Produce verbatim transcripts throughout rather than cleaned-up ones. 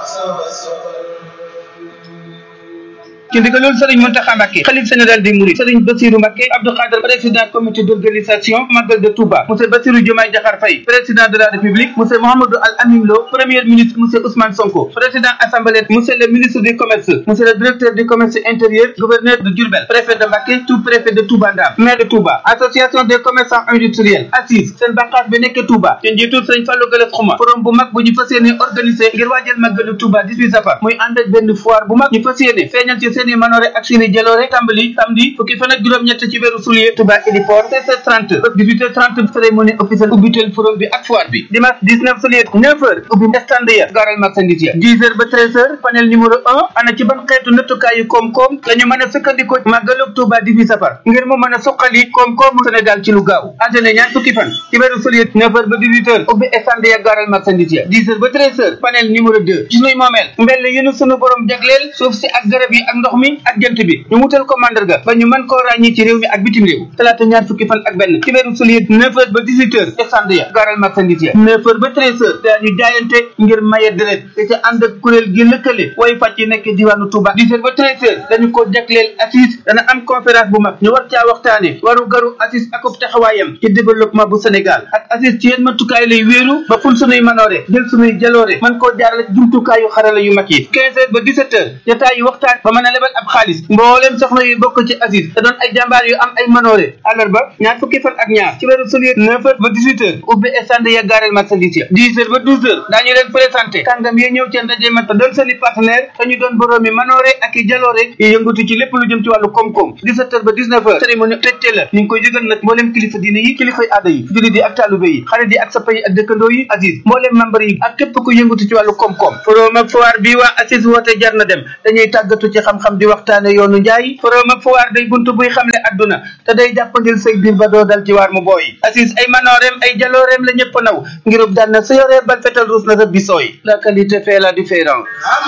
ci ndigalul Serigne Mountakha Mbacké xalif général des Mourides Serigne Bassirou Mbacké Abdou Khadre président comité d'organisation Magal de Touba monsieur Bassirou Diomaye Diakhar Faye président de la République monsieur Mouhamadou Al Amin Lo premier ministre monsieur Ousmane Sonko président assemblée monsieur le ministre du commerce monsieur le directeur du commerce intérieur gouverneur de Diourbel préfet de Mbacké sous-préfet de Touba Ndam maire de Touba association des commerçants industriels assise seen bànqaas bi nekk Touba ci njiitul Serigne Fallou Galass Khouma forum bu mag bu ñu fas yéene organisé ngir waajal Magal de Touba dix-huit safar muy ànd ak benn foire bu mag ñu fas yéene feeñal ci seeni manoore ak seeni jaloore tàmbali samedi fukki fan ak juróom-ñett ci weeru juillet Touba Héliport seize heures trente ba dix-huit heures trente cérémonie officielle ubbitel forum bi ak foire bi dimanche dix-neuf juillet neuf heures ubbi stand ya gaaral marchandise ya dix heures ba treize heures panel numéro un ana ci ban xeetu nattukaayu koom-koom dañu mën a sukkandiko Magalu Touba dix-huit safar ngir mu mën a suqali koom-koomu Sénégal ci lu gaaw altine ñaar fukki fan ci weeru juillet neuf heures ba dix-huit heures ubbi stand ya gaaral marchandise ya dix heures ba treize heures panel numéro deux ci suñuy moomeel mbell yénu sunu borom jagleel suuf si ak garab yi ak ndox mi ak jant bi ñu wutal ko mandarga ba ñu mën koo ràññi ci réew mi ak bitim réew talaata ñaar fukki fan ak benn ci weeru juillet neuf heures ba dix-huit heures stand ya gaaral marchandise ya neuf heures ba treize heures dañu jaayante ngir maye deret te ca ànd ak kuréel gi lëkkale way fàcc yi nekk diwaanu Touba dix heures ba treize heures dañu ko jagleel assise dana am conférence bu mag ñu war caa waxtaane waru garu assise akub taxawaayam ci développement bu Sénégal ak assise ci yéen matukaay lay wéeru ba ful sunuy manoore jël sunuy jaloore mën koo jaarale jumtukaayu xarala yu mag yi quinze heures ba dix-sept heures jotaay yu waxtaan ba mën a lebal ab xaalis mbooleem soxna yu bokk ci assise te doon ay jàmbaar yu am ay manoore àllarba ñaar fukki fan ak ñaar ci weeru juillet neuf heures ba dix-huit heures ubbi stand ya gaareel marchandise ya dix heures ba douze heures daañu leen présenté kàngam yi ñëw ci ndaje ma te doon seeni partenaire te ñu doon boroomi manoore ak i jaloore yi yëngatu ci lépp lu jëm ci wàllu koom-koom dix-sept heures ba dix-neuf heures cérémonie tëjte la ñu ngi koy yëgal nag mbooleem kilifa diine yi kilifay aada yi jullit yi ak taalube yi xarit yi ak sappa yi ak dëkkandoo yi assise mbooleem membre yi ak képp ku yëngatu ci wàllu koom-koom forum ak foire bi waa assise woote jar na dem dañuy tàggatu ci xam-xam di waxtaane yoonu njaay forum ak foire day buntu buy xamle adduna te day jàppandil say biir ba doo dal ci waar mu booy assise ay manooreem ay jalooreem la ñëpp naw ngirub daan na sa yoree bal fetal ruus na sa bisooy la qualité fait la différence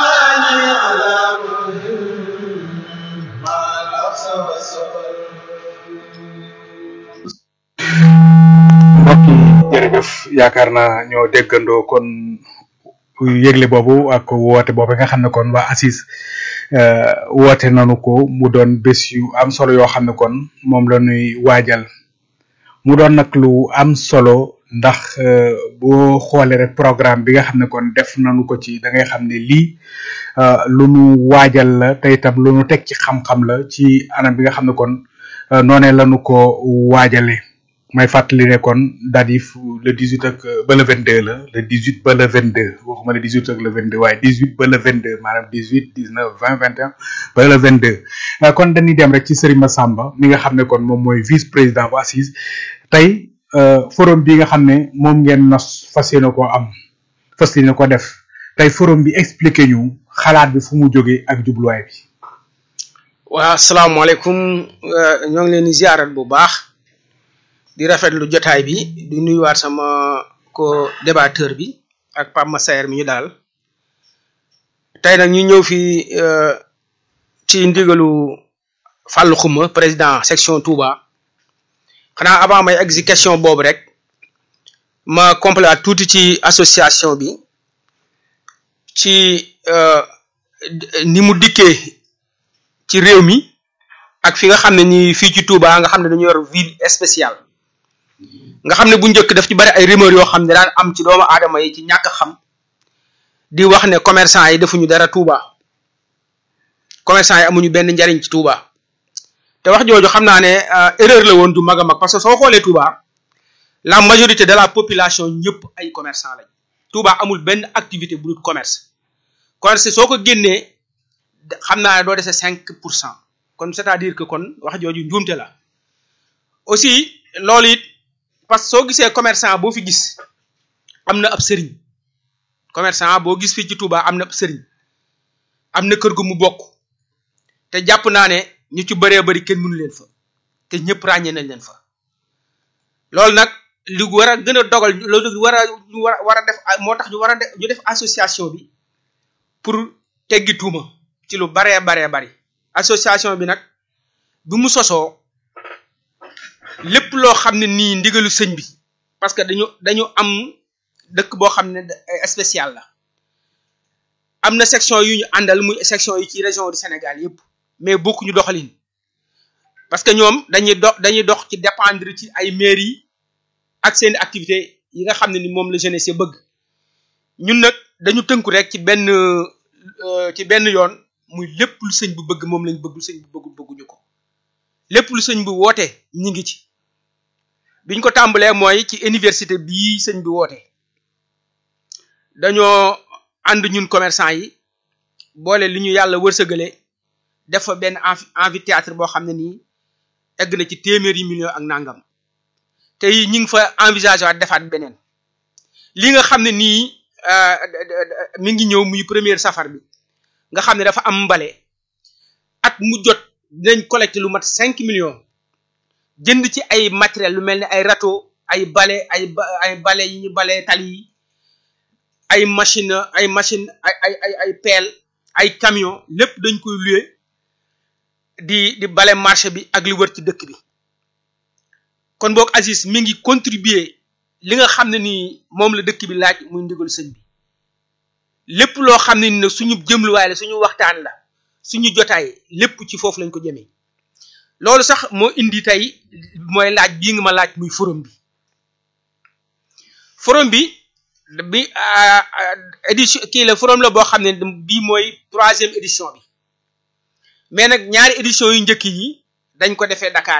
mbokk yi jërëjëf yaakaar naa ñoo déggandoo kon yëgle boobu ak woote boobu nga xam ne kon waa assise woote nanu ko mu doon bés yu am solo yoo xam ne kon moom la ñuy waajal mu doon nag lu am solo ndax boo xoolee rek programme bi nga xam ne kon def nanu ko ci da ngay xam ne lii lu nu waajal la te itam lu nu teg ci xam-xam la ci anam bi nga xam ne kon noonee lanu ko waajale may fàttali ne kon date yi le dix-huit ak ba le vingt-deux la le dix-huit ba le vingt-deux waxuma le dix-huit ak le vingt-deux waaye dix-huit ba le vingt-deux maanaam dix-huit dix-neuf vingt vingt et un ba le vingt-deux kon dañuy dem rek ci Serigne Massamba mi nga xam ne kon moom mooy vice président bu assise tey forum bi nga xam ne moom ngeen nos fas yéene koo am fas yéene ko def tey forum bi expliqué ñu xalaat bi fu mu jógee ak jubluwaay bi. waaw asalaamaaleykum ñoo ngi leen di ziarat bu baax. di rafetlu jotaay bi di nuyuwaat sama ko débatteur bi ak Pape Massaer mi ñu daal tey nag ñu ñëw fi ci ndigalu Fallou Khouma président section Touba xanaa avant may egg ci question boobu rek ma compléter tuuti ci association bi ci ni mu dikkee ci réew mi ak fi nga xam ne ni fii ci Touba nga xam ne dañu yor ville spéciale nga xam ne bu njëkk daf ci bari ay rumeur yoo xam ne daan am ci doomu aadama yi ci ñàkk xam di wax ne commerçant yi defuñu dara Touba commerçant yi amuñu benn njariñ ci Touba te wax jooju xam naa ne erreur la woon du mag a mag parce que soo xoolee Touba la majorité de la population ñëpp ay commerçant lañ Touba amul benn activité bu dul commerce commerce soo ko génnee xam naa ne doo dese cinq pour cent kon c'est-à-dire que kon wax jooju njuumte la aussi loolu it parce que soo gisee commerçant boo fi gis am na ab sëriñ commerçant boo gis fii ci Touba am na ab sëriñ am na kër gu mu bokk te jàpp naa ne ñu ci bëree bëri kenn mënu leen fa te ñëpp ràññee nañ leen fa loolu nag li war a gën a dogal loolu war a ñu war a war a def moo tax ñu war a def ñu def association bi pour teggi tuuma ci lu baree baree bari association bi nag bi mu sosoo lépp loo xam ne nii ndigalu sëñ bi parce que dañu dañu am dëkk boo xam ne spécial la am na section yu ñu àndal muy section yi ci région du Sénégal yëpp mais bokkuñu doxalin parce que ñoom dañuy dox dañuy dox ci dépendre ci ay mairie ak seen activité yi nga xam ne ni moom la jeunesse bëgg ñun nag dañu tënku rek ci benn ci benn yoon muy lépp lu sëñ bu bëgg moom lañ bëgg lu sëñ bu bëggul bëgguñu ko lépp lu sëñ bu woote ñi ngi ci biñ ko tàmbalee mooy ci université bii sëñ bi woote dañoo ànd ñun commerçant yi boole li ñu yàlla wërsëgale def fa benn amphithéâtre boo xam ne nii egg na ci téeméeri million ak nangam te yi ñi ngi fa envisager waat defaat beneen li nga xam ne nii mi ngi ñëw muy première safar bi nga xam ne dafa am mbale at mu jot dinañ collecter lu mat cinq millions jënd ci ay matériel lu mel ni ay râteau ay bale ay ay bale yi ñu bale tali yi ay machine ay machine ay ay ay ay pelle ay camion lépp dañ koy louer di di bale marché bi ak li wër ci dëkk bi kon boog Aziz mi ngi contribuer li nga xam ne nii moom la dëkk bi laaj muy ndigal sëñ bi lépp loo xam ne ni nag suñu jëmluwaay la suñu waxtaan la suñu jotaay lépp ci foofu lañ ko jëmee loolu sax moo indi tey mooy laaj bii nga ma laaj muy forum bi forum bi bi édition kii la forum la boo xam ne bii mooy troisième édition bi mais nag ñaari édition yu njëkk yi dañ ko defee Dakar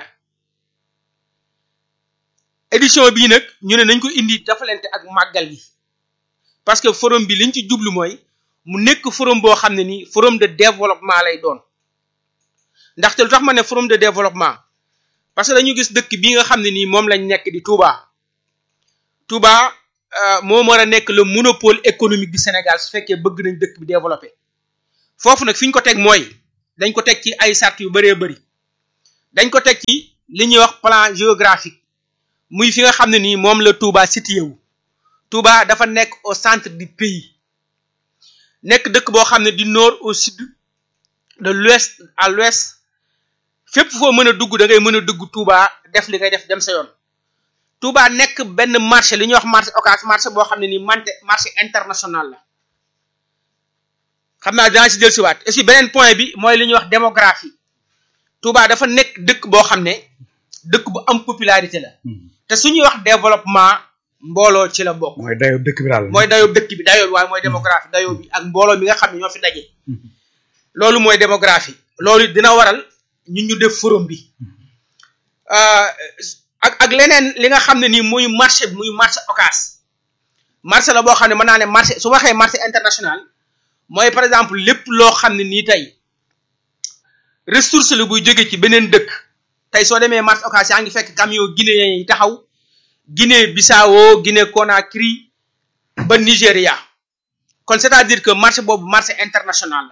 édition bii nag ñu ne nañ ko indi dafalante ak màggal gi parce que forum bi liñ ci jublu mooy mu nekk forum boo xam ne nii forum de développement lay doon ndaxte lu tax ma ne forum de développement parce que dañu gis dëkk bii nga xam ne nii moom lañ nekk di Touba Touba moo war a nekk le monopole économique du Sénégal su fekkee bëgg nañ dëkk bi développé foofu nag fi ñu ko teg mooy dañ ko teg ci ay sart yu bëree bëri dañ ko teg ci li ñuy wax plan géographique muy fi nga xam ne nii moom la Touba situé wu Touba dafa nekk au centre du pays nekk dëkk boo xam ne du nord au sud de l'ouest à l'ouest fépp foo mën a dugg da ngay mën a dugg Touba def li ngay def dem sa yoon Touba nekk benn marché li ñuy wax marché occas marché boo xam ne nii mante marché international la xam naa dinaa si dellusiwaat et puis beneen point bi mooy li ñuy wax démographie Touba dafa nekk dëkk boo xam ne dëkk bu am popularité la te suñuy wax développement mbooloo ci la bokk. mooy dayoo dëkk bi daal. mooy dayoo dëkk bi dayoo waaye mooy démographie dayoo bi ak mbooloo mi nga xam ne ñoo fi daje. loolu mooy démographie loolu dina waral ñun ñu def forum bi ak ak leneen li nga xam ne nii muy marché muy marché occas marché la boo xam ne mën naa ne marché su waxee marché international mooy par exemple lépp loo xam ne nii tey ressource la buy jóge ci beneen dëkk tey soo demee marché occas yaa ngi fekk camion guinéen yi taxaw Guinée Bissau Guinée Conakry ba Nigéria kon c'est-à-dire que marché boobu marché international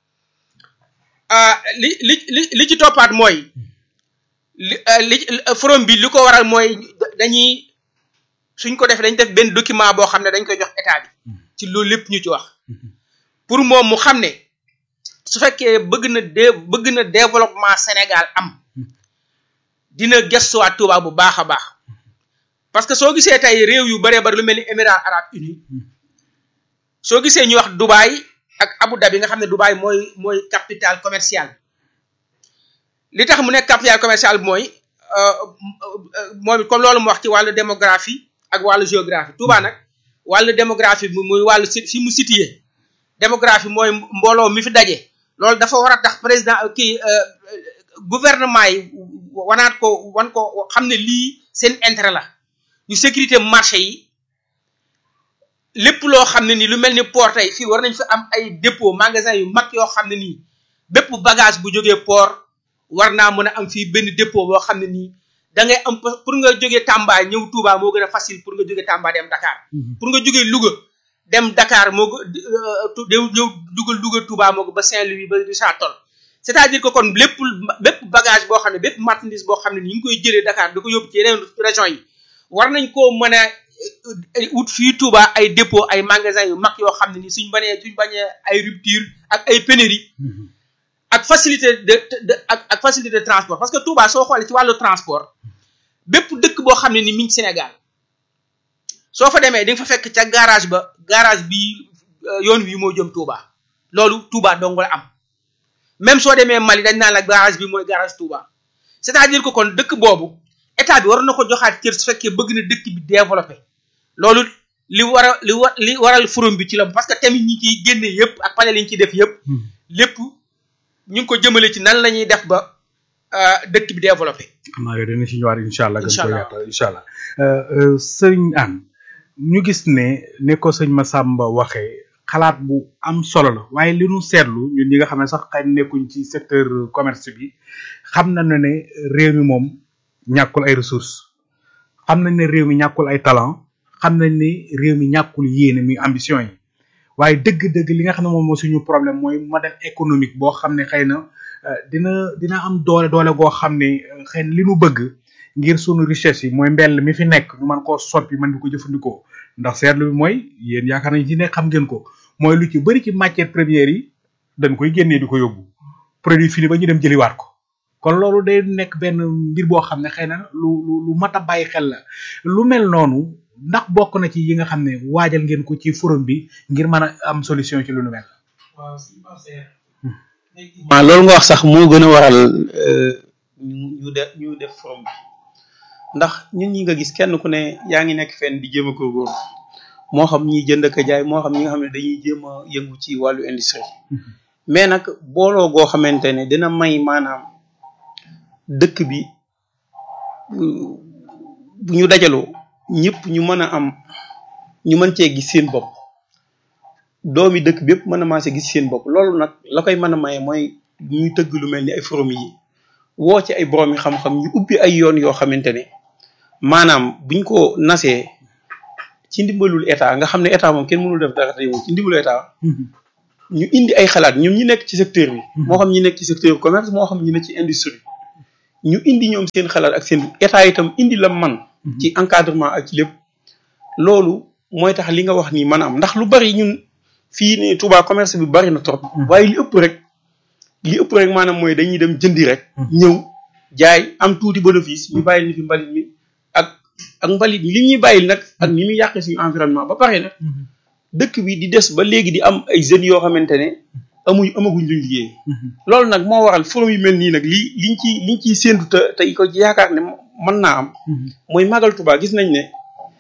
la li li li li ci toppaat mooy li li forum bi li ko waral mooy dañuy suñ ko defee dañ def benn document boo xam ne dañ koy jox état bi ci loolu lépp ñu ci wax pour moom mu xam ne su fekkee bëgg na dé bëgg na développement Sénégal am dina gëstuwaat Touba bu baax a baax parce que soo gisee tey réew yu bëree bëri lu mel ni Émirats arabes unis soo gisee ñuy wax Dubaï ak Abu Dhabi nga xam ne Dubaï mooy mooy capitale commerciale li tax mu nekk capitale commerciale bi mooy moom comme loolu mu wax ci wàllu démographie ak wàllu géographie Touba nag wàllu démographie bi muy wàllu fi mu situé démographie mooy mbooloo mi fi daje loolu dafa war a tax président kii gouvernement yi wanaat ko wan ko xam ne lii seen intérêt la ñu sécurité marché yi lépp loo xam ne nii lu mel ni port tey fii war nañ fi am ay dépôt magasin yu mag yoo xam ne nii bépp bagage bu jógee port war naa mën a am fii benn dépôt boo xam ne nii da ngay am pour nga jógee Tamba ñëw Touba moo gën a facile pour nga jógee Tamba dem Dakar pour nga jógee Louga dem Dakar moo ñëw dugal Louga Touba moo ba Saint-Louis ba Richard Toll c'est-à-dire que kon lépp bépp bagage boo xam ne bépp marchandise boo xam ne ni ñu ngi koy jëlee Dakar da ko yóbbu ci yeneen régions yi war nañ koo mën a wut fii Touba ay dépôt ay magasin yu mag yoo xam ne ni suñ bañee suñ bañee ay rupture ak ay pénurie ak facilité de de ak ak facilité de transport parce que Touba soo xoolee ci wàllu transport bépp dëkk boo xam ne ni mi ngi Sénégal soo fa demee di nga fa fekk ca garage ba garage bi yoon wi moo jëm Touba loolu Touba dong la am même soo demee Mali dañ naan la garage bi mooy garage Touba c'est-à-dire que kon dëkk boobu état bi war na ko joxaat cër su fekkee bëgg na dëkk bi développé loolu li war a li war li waral forum bi ci la parce que tamit ñi ciy génne yëpp ak panel yi ñu ciy def yëpp lépp ñu ngi ko jëmale ci nan la ñuy def ba dëkk bi développé. xam naa yooyu dina ci ñëwaat incha allah. incha allah gën ko yaatal incha allah. sëñ Anne ñu gis ne ne ko sëñ Massamba waxee xalaat bu am solo la waaye li ñu seetlu ñun ñi nga xam ne sax xëy nekkuñ ci secteur commerce bi xam nañu ne réew mi moom ñàkkul ay ressources xam nañ ne réew mi ñàkkul ay talent xam nañ ne réew mi ñàkkul yéene muy ambition yi waaye dëgg-dëgg li nga xam ne moom moo suñu problème mooy modèle économique boo xam ne xëy na dina dina am doole doole goo xam ne xëy na li nu bëgg ngir sunu richesse yi mooy mbell mi fi nekk ñu mën koo soppi mën di ko jëfandikoo ndax seetlu bi mooy yéen yaakaar nañ ci ne xam ngeen ko mooy lu ci bëri ci matière première yi dañ koy génnee di ko yóbbu produit fini ba ñu dem jëliwaat ko kon loolu day nekk benn mbir boo xam ne xëy na lu lu lu mat a bàyyi xel la lu mel noonu ndax bokk na ci yi nga xam ne waajal ngeen ko ci forum bi ngir mën a am solution ci lu nu mel. waaw loolu nga wax sax moo gën a waral ñu def ñu def forum bi ndax ñun ñi nga gis kenn ku ne yaa ngi nekk fenn di jéem a góorgóorlu moo xam ñiy jënd ak jaay moo xam ñi nga xam ne dañuy jéem a yëngu ci wàllu industrie mais nag booloo goo xamante ne dina may maanaam dëkk bi bu ñu dajaloo ñëpp ñu mën a am ñu mën cee gis seen bopp doomi dëkk bi yëpp mën a maase gis seen bopp loolu nag la koy mën a maye mooy ñuy tëgg lu mel ni ay forum yi woo ci ay borom yi xam-xam ñu ubbi ay yoon yoo xamante ne maanaam buñ ko nasee ci ndimbalul état nga xam ne état moom kenn mënul def dara tey ci ndimbalul état ñu indi ay xalaat ñoom ñi nekk ci secteur bi moo xam ñi nekk ci secteur commerce moo xam ñi nekk ci industrie ñu indi ñoom seen xalaat ak seen état itam indi la man ci encadrement ak ci lépp loolu mooy tax li nga wax nii mën a am ndax lu bari ñun fii ni Touba commerce bi bari na trop waaye li ëpp rek li ëpp rek maanaam mooy dañuy dem jëndi rek ñëw jaay am tuuti bénéfice ñu bàyyil ni fi mbalit mi ak ak mbalit mi li ñuy bàyyil nag ak ni muy yàqee suñu environnement ba pare nag dëkk bi di des ba léegi di am ay jeunes yoo xamante ne amuñ amaguñ luñ liggéey loolu nag moo waral forum yu mel nii nag lii liñ ci liñ ciy séentu te tey ko yaakaar ne mën naa am mooy Magal Touba gis nañ ne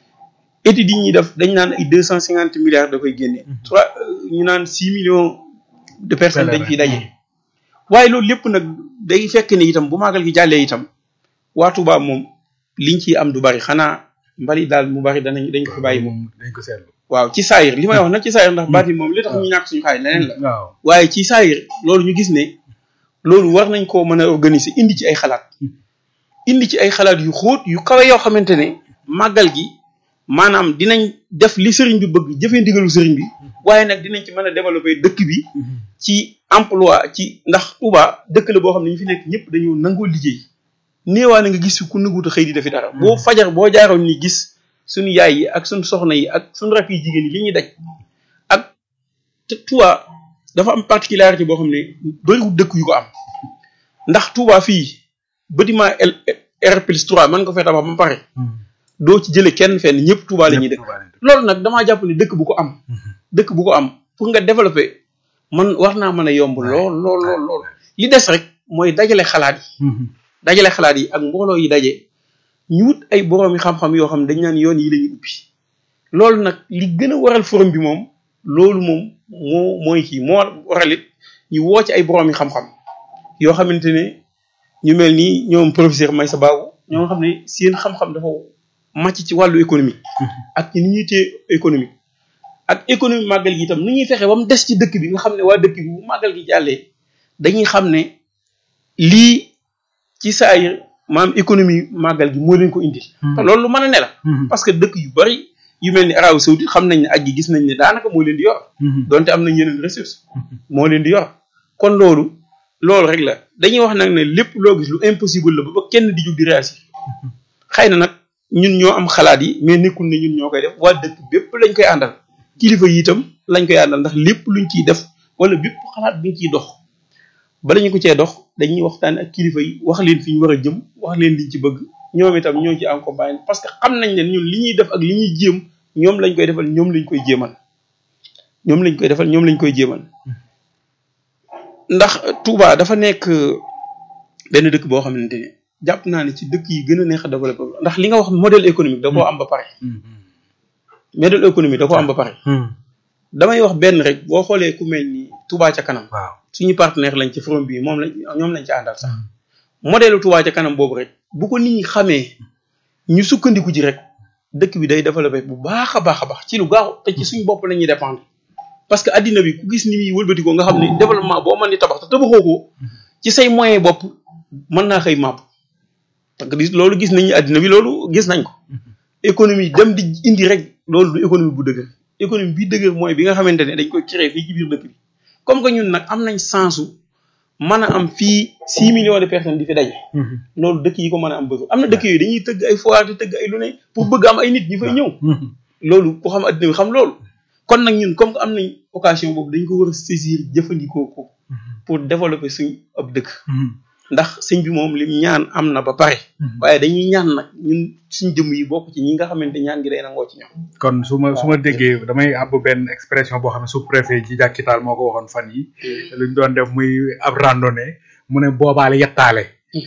études yi ñuy def dañ naan ay deux cent cinquante milliards da koy génne trois ñu naan six millions de personnes dañ fiy daje waaye loolu lépp nag day fekk ne itam bu Magal gi jàllee itam waa Touba moom liñ ciy am du bari xanaa mbali daal mu bari danañ dañ ko fi bàyyi moom dañ ko seetlu waaw ci saayir li may wax nag ci saayir ndax baati moom li tax ñu ñàkk suñu xaalis leneen la waaye ci saayir loolu ñu gis ne loolu war nañ koo mën a organiser indi ci ay xalaat indi ci ay xalaat yu xóot yu kawe yoo xamante ne màggal gi maanaam dinañ def li sëriñ bi bëgg jëfee ndigalu sëriñ bi waaye nag dinañ ci mën a développer dëkk bi ci emploi ci ndax Touba dëkk la boo xam ne ñu fi nekk ñëpp dañoo nangoo liggéey néewaa na nga gis fi ku nanguut a xëy di defi dara boo fajar boo jaaroon ni gis suñu yaay yi ak suñu soxna yi ak suñu rakk yi jigéen yi li ñuy daj ak te Touba dafa am particularité boo xam ne bëriwul dëkk yu ko am ndax Touba fii bâtiment R plus trois mën nga fay tabax ba pare doo ci jële kenn fenn ñëpp Touba la ñuy dëkk loolu nag damaa jàpp ne dëkk bu ko am dëkk bu ko am pour nga développer man war naa mën a yomb lool lool lool lool li des rek mooy dajale xalaat yi dajale xalaat yi ak mbooloo yi daje ñu wut ay boroomi xam-xam yoo xam dañ naan yoon yi la ñuy ubbi loolu nag li gën a waral forum bi moom loolu moom moo mooy kii moo waral it ñu woo ci ay boroomi xam-xam yoo xamante ne ñu mel ni ñoom professeur Maysa Babou ñoo xam ne seen xam-xam dafa màcc ci wàllu économie ak ni ñuy téye économique ak économie màggal gi itam ni ñuy fexe ba mu des ci dëkk bi nga xam ne waa dëkk bi bu màggal gi jàllee dañuy xam ne lii ci saa yi maam économie màggal gi moo leen ko indil te loolu lu mën a ne la parce que dëkk yu bari yu mel ni Arabie Saoudite xam nañ ne aj gi gis nañ ne daanaka moo leen di yor donte am nañ yeneen ressources moo leen di yor kon loolu loolu rek la dañuy wax nag ne lépp loo gis lu impossible la ba ba kenn di jóg di réagir xëy na nag ñun ñoo am xalaat yi mais nekkul ne ñun ñoo koy def waa dëkk bépp lañ koy àndal kilifa yi itam lañ koy àndal ndax lépp luñ ciy def wala bépp xalaat buñ ciy dox bala ñu ko cee dox dañuy waxtaan ak kilifa yi wax leen fi ñu war a jëm wax leen liñ ci bëgg ñoom itam ñoo ci accompagné parce que xam nañ ne ñun li ñuy def ak li ñuy jéem ñoom lañ koy defal ñoom lañ koy jéemal ñoom lañ koy defal ñoom lañ koy jéemal ndax Touba dafa nekk benn dëkk boo xamante ne jàpp naa ne ci dëkk yi gën a neex a développé ndax li nga wax modèle économique da koo am ba pare. modèle économique da koo am ba pare. damay wax benn rek boo xoolee ku mel ni Touba ca kanam. waaw suñu partenaire lañ ci forum bi moom lañ ñoom lañ ci àndal sax. modèle Touba ca kanam boobu rek bu ko nit ñi xamee ñu sukkandiku ci rek dëkk bi day développé bu baax a baax a baax ci lu gaaw te ci suñu bopp la ñuy dépendre. parce que addina bi ku gis ni muy wëlbati ko nga xam ne développement boo mën di tabax te tabaxoo ko ci say moyen bopp mën naa xëy màbb parce que loolu gis nañu addina bi loolu gis nañ ko économie dem di indi rek loolu du économie bu dëgër économie bi dëgër mooy bi nga xamante ne dañ koy créer fii ci biir dëkk bi comme que ñun nag am nañ sensu mën a am fii six millions de personnes di fi daje loolu dëkk yi ko mën a am bëgg am na dëkk yooyu dañuy tëgg ay foire di tëgg ay lu ne pour bëgg am ay nit ñu fay ñëw loolu ku xam addina bi xam loolu kon nag ñun comme que am nañ occasion boobu dañ ko war a saisir jëfandikoo ko pour développer suñ ab dëkk ndax sëñ bi moom lim ñaan am na ba pare waaye dañuy ñaan nag ñun suñ jëmm yi bokk ci ñi nga xamante ñaan gi day nangoo ci ñoom kon su ma su ma déggee damay àbb benn expression boo xam ne sous préfet ji jàkkitaal moo ko waxoon fan yi luñ doon def muy ab randonnée mu ne boobaale yettaale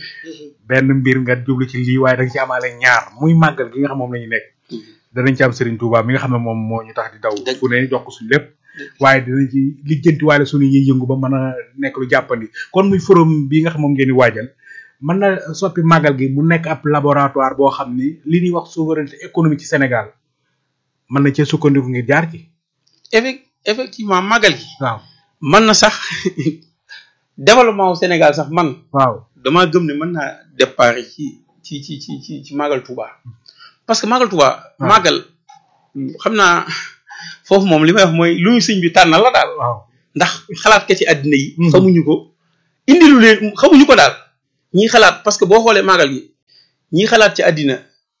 benn mbir nga jublu ci lii waaye da nga ci amaale ñaar muy màggal gi nga xam moom la ñu nekk danañ ci am Serigne Touba mi nga xam ne moom moo ñu tax di daw fu ne jox ko suñu lépp waaye dinañ ci lijjantiwaale suñu yiy yëngu ba mën a nekk lu jàppandi kon muy forum bi nga xam moom ngeen di waajal mën na soppi màggal gi mu nekk ab laboratoire boo xam ni li ñuy wax souveraineté économique ci Sénégal mën na cee sukkandiku ngir jaar ci effectivement màggal gi waaw mën na sax développement au Sénégal sax man waaw damaa gëm ne mën naa départ ci ci ci ci ci ci màggal Touba parce que màggal Touba màggal xam naa foofu moom li may wax mooy lu ñu sëñ bi tànnal la daal waaw ndax xalaat ka ci àddina yi xamuñu ko indi lu leen xamuñu ko daal ñii xalaat parce que boo xoolee màggal gi ñii xalaat ci àddina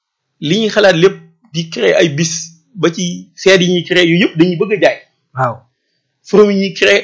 li ñuy xalaat lépp di créer ay bis ba ci feet yi ñuy créer yu yëpp dañuy bëgg a jaay waaw forum yi ñuy créer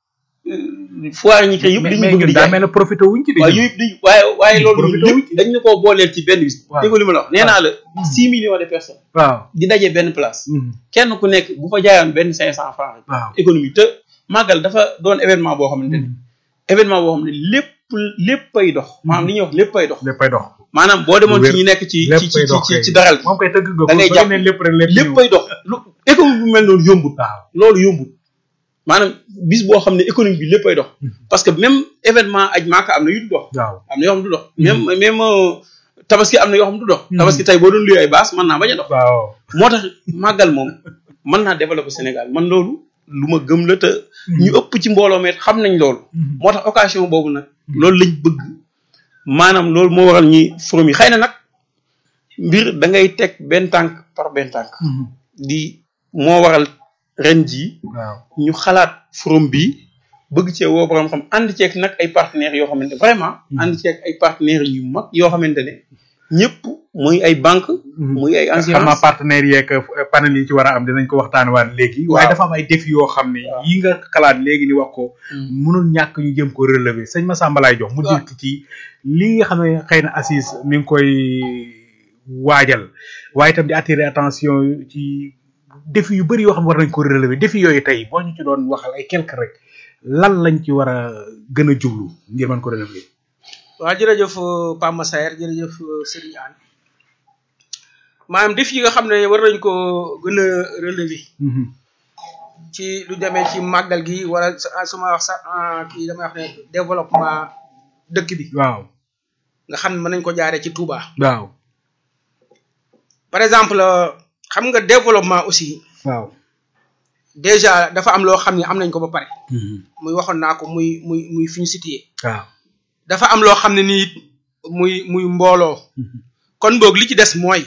foire yi ñuy créer yëpp dañuy bëgg di jaay mais profité wuñ ci waaw yooyu dañ waaye waaye loolu lépp dañ ñu koo booleel ci benn bis dégg li ma la wax nee naa la six millions de personnes waaw di daje benn place kenn ku nekk bu fa jaayoon benn cinq cent francs économie te màggal dafa doon événement boo xamante ne événement boo xam ne lépp léppay dox maanaam li ñuy wax léppay dox léppay dox maanaam boo demoon ci ñu nekk ci ci ci ci ci daral moom koy tëgg nga da ngay jàpp lépp rek léppay dox lu économie bu mel noonu yombut waaw loolu yombut maanaam bis boo xam ne économie bi léppay dox parce que même événement aj maaka am na yu du dox waaw am na yoo xam du dox même même tabaski am na yoo xam du dox tabaski tey boo doon luy ay baas mën naa bañ a dox waaw moo tax màggal moom mën naa développer Sénégal man loolu lu ma gëm la te ñu ëpp ci mbooloo met xam nañ loolu moo tax occasion boobu nag loolu lañ bëgg maanaam loolu moo waral ñi forum yi xëy na nag mbir da ngay teg benn tànk par benn tànk di moo waral ren jii ñu xalaat forum bi bëgg cee woo borom xam ànd ceeg nag ay partenaires yoo xamante vraiment ànd ceeg ay partenaires yu mag yoo xamante ne ñëpp muy ay banque muy ay assurance xam naa partenaires yeeg panel yi ci war a am dinañ ko waxtaan waat léegi waaye dafa am ay défis yoo xam ne yi nga xalaat léegi ni wax ko mënul ñàkk ñu jëm ko relever sëñ Massamba laay jox mu dikk ci li nga xam ne xëy na assise mi ngi koy waajal waaye itam di attirer attention ci défis yu bëri yoo xam ne war nañ ko relever défis yooyu tey boo ñu ci doon waxal ay quelque rek lan lañ ci war a gën a jublu ngir mën ko relever waaw jërëjëf Pape Massaer jërëjëf Serigne Anne maanaam défi yi nga xam ne war nañ ko gën a relever ci lu demee ci màggal gi wala suma wax sax kii damay wax ne développement dëkk bi waaw nga xam ne mën nañ ko jaaree ci Touba waaw par exemple xam nga développement aussi waaw déjà dafa am loo xam ne am nañ ko ba pare muy waxoon naa ko muy muy muy fi ñu situé waaw dafa am loo xam ne nii muy muy mbooloo kon boog li ci des mooy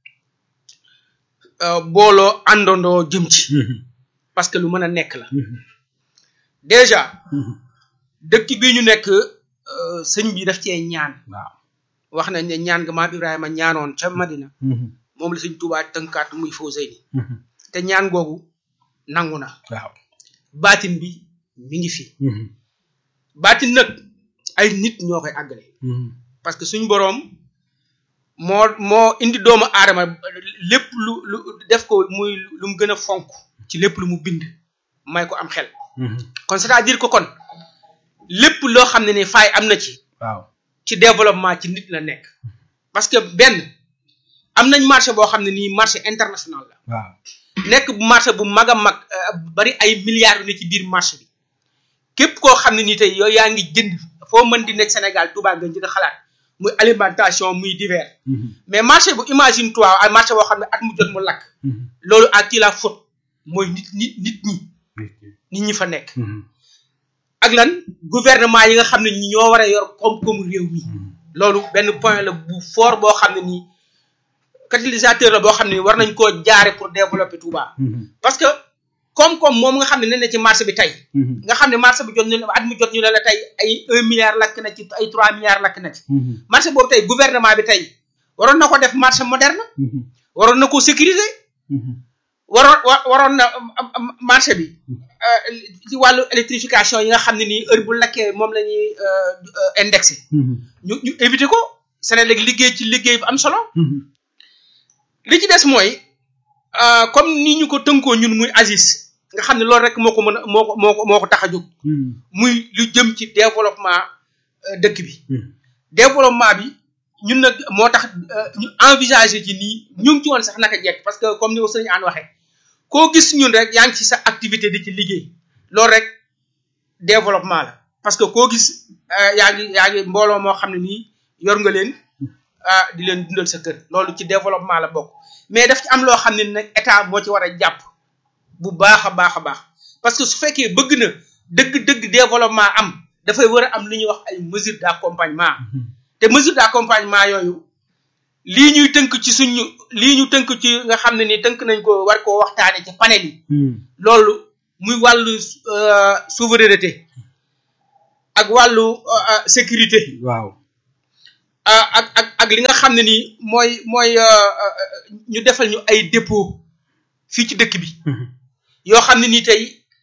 booloo àndandoo jëm ci parce que lu mën a nekk la déjà dëkk bi ñu nekk sëñ bi daf cee ñaan waaw wax nañ ne ñaan nga maam Ibrahima ñaanoon ca Madina moom la sëñ Tuubaa tënkaat muy Fawzayni te ñaan googu nangu na waaw baatin bi mi ngi fi baatin nag ay nit ñoo koy àggale parce que suñ boroom moo moo indi doomu aadama lépp lu lu def ko muy lu mu gën a fonk ci lépp lu mu bind may ko am xel kon c'est-à-dire que kon lépp loo xam ne ni faay am na ci waaw ci développement ci nit la nekk parce que benn am nañ marché boo xam ne nii marché international la waaw nekk bu marché bu mag a mag bari ay milliards yu ne ci biir marché bi képp koo xam ne nii tey yow yaa ngi jënd foo mën di nekk Sénégal Touba nga njëkk a xalaat muy alimentation muy divers mais marché bu imagine toi ay marché boo xam ne at mu jot mu lakk loolu à qui la faute mooy nit nit nit ñi nit ñi fa nekk ak lan gouvernement yi nga xam ne ñi ñoo war a yor koom-koomu réew mi loolu benn point la bu fort boo xam ne nii catalysateur la boo xam ne war nañ koo jaare pour développer Touba parce que koom-koom moom nga xam ne ne na ci marché bi tey nga xam ne marché bi jot ñu at mu jot ñu ne la tey ay un milliard lakk na ci ay trois milliards lakk na ci marché boobu tey gouvernement bi tey waroon na ko def marché moderne waroon na ko sécuriser waroon waroon na marché bi ci wàllu électrification yi nga xam ne nii heure bu lakkee moom la ñuy indexé ñu ñu éviter ko Sénégal liggéey ci liggéey bu am solo li ci des mooy comme ni ñu ko tënkoo ñun muy ASIS nga xam ne loolu rek moo ko mën a moo ko moo ko moo ko tax a jóg muy lu jëm ci développement dëkk bi développement bi ñun nag moo tax ñu envisager ci nii ñu ngi ci woon sax naka jekk parce que comme ni ko sëñ An waxee koo gis ñun rek yaa ngi ci sa activité di ci liggéey loolu rek développement la parce que koo gis yaa ngi yaa ngi mbooloo moo xam ne nii yor nga leen di leen dundal sa kër loolu ci développement la bokk mais daf ci am loo xam ne nag état moo ci war a jàpp bu baax a baax a baax parce que su fekkee bëgg na dëgg-dëgg développement am dafay war a am li ñuy wax ay mesures d'accompagnement te mesures d'accompagnement yooyu lii ñuy tënk ci suñu lii ñu tënk ci nga xam ne ni tënk nañ ko war koo waxtaane ci panel yi loolu muy wàllu souveraineté ak wàllu sécurité waaw ak ak ak li nga xam ne nii mooy mooy ñu defal ñu ay dépôt fii ci dëkk bi yoo xam ne nii tey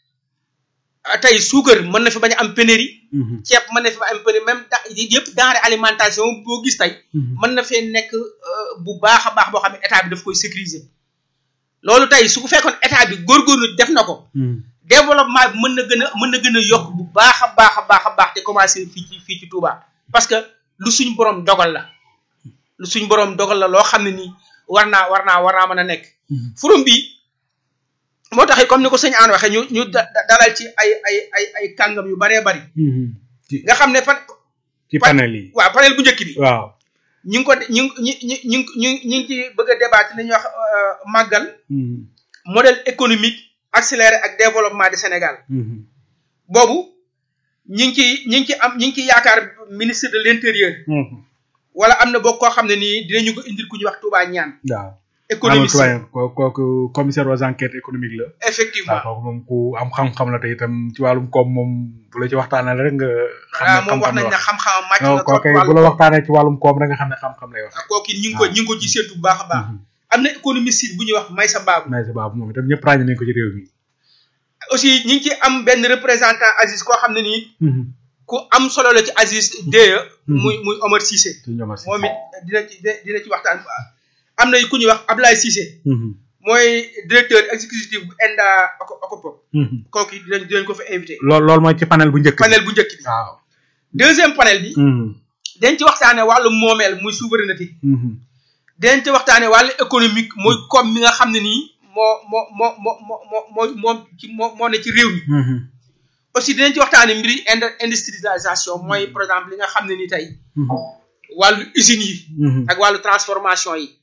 tey suukar mën na fi bañ a am pénurie ceeb mën na fi bañ a am pénurie même da yëpp denrée alimentation boo gis tey mën na fee nekk bu baax a baax boo xam ne état bi daf koy sécuriser loolu tey su ko fekkoon état bi góorgóorlu def na ko développement bi mën na gën a mën na gën a yokk bu baax a baax a baax a baax te commencé fii ci fii ci Touba parce que lu suñ borom dogal la lu suñ borom dogal la loo xam ne nii war naa war naa war naa mën a nekk forum bi moo tax comme ni ko sëñ An waxee ñu ñu dalal ci ay ay ay ay kàngam yu baree bari nga xam ne fan ci panel yi waaw panel bu njëkk bi waaw ñu ngi ko ñu ngi ñu ñu ñu ñu ngi ci bëgg a débat li ñuy wax màggal modèle économique accéléré ak développement du Sénégal boobu ñi ngi ci ñi ngi ci am ñi ngi ci yaakaar ministre de l'intérieur wala am na boo koo xam ne nii dinañu ko indil ku ñuy wax Touba ñaan waaw économiste kooku commissaire aux enquêtes économiques la effectivement kooku moom ku am xam-xam la te itam ci wàllum koom moom bu la ci waxtaanee rek nga xam ne moom wax nañ ne xam-xam màcc na ko kooku bu la waxtaanee ci wàllum koom rek nga xam ne xam-xam lay wax kooku ñu ngi ko ñu ngi ko ci seetu bu baax a baax am na économiste bu ñuy wax Maysa Babou Maysa Babou moom itam ñëpp ràññee nañ ko ci réew mi aussi ñi ngi ci am benn représentant ASIS koo xam ne nii ku am solo la ci ASIS dee muy muy Omar Cissé moom it dina ci dina ci waxtaan am na ku ñuy wax Ablaye Cissé mooy directeur exécutif bu ENDA Ocopop kooku dinañ dinañ ko fa invité loolu loolu mooy ci panel bu njëkk bi panel bu njëkk bi waaw deuxième panel bi dañ ci waxtaane wàllu moomeel muy souveraineté dañ ci waxtaane wàllu économique mooy comme mi nga xam ne nii moo moo moo moo moo moo moom ci moo moo ne ci réew mi aussi dinañ ci waxtaane mbiri industrialisation mooy par exemple li nga xam ne ni tey wàllu usines yi ak wàllu transformation yi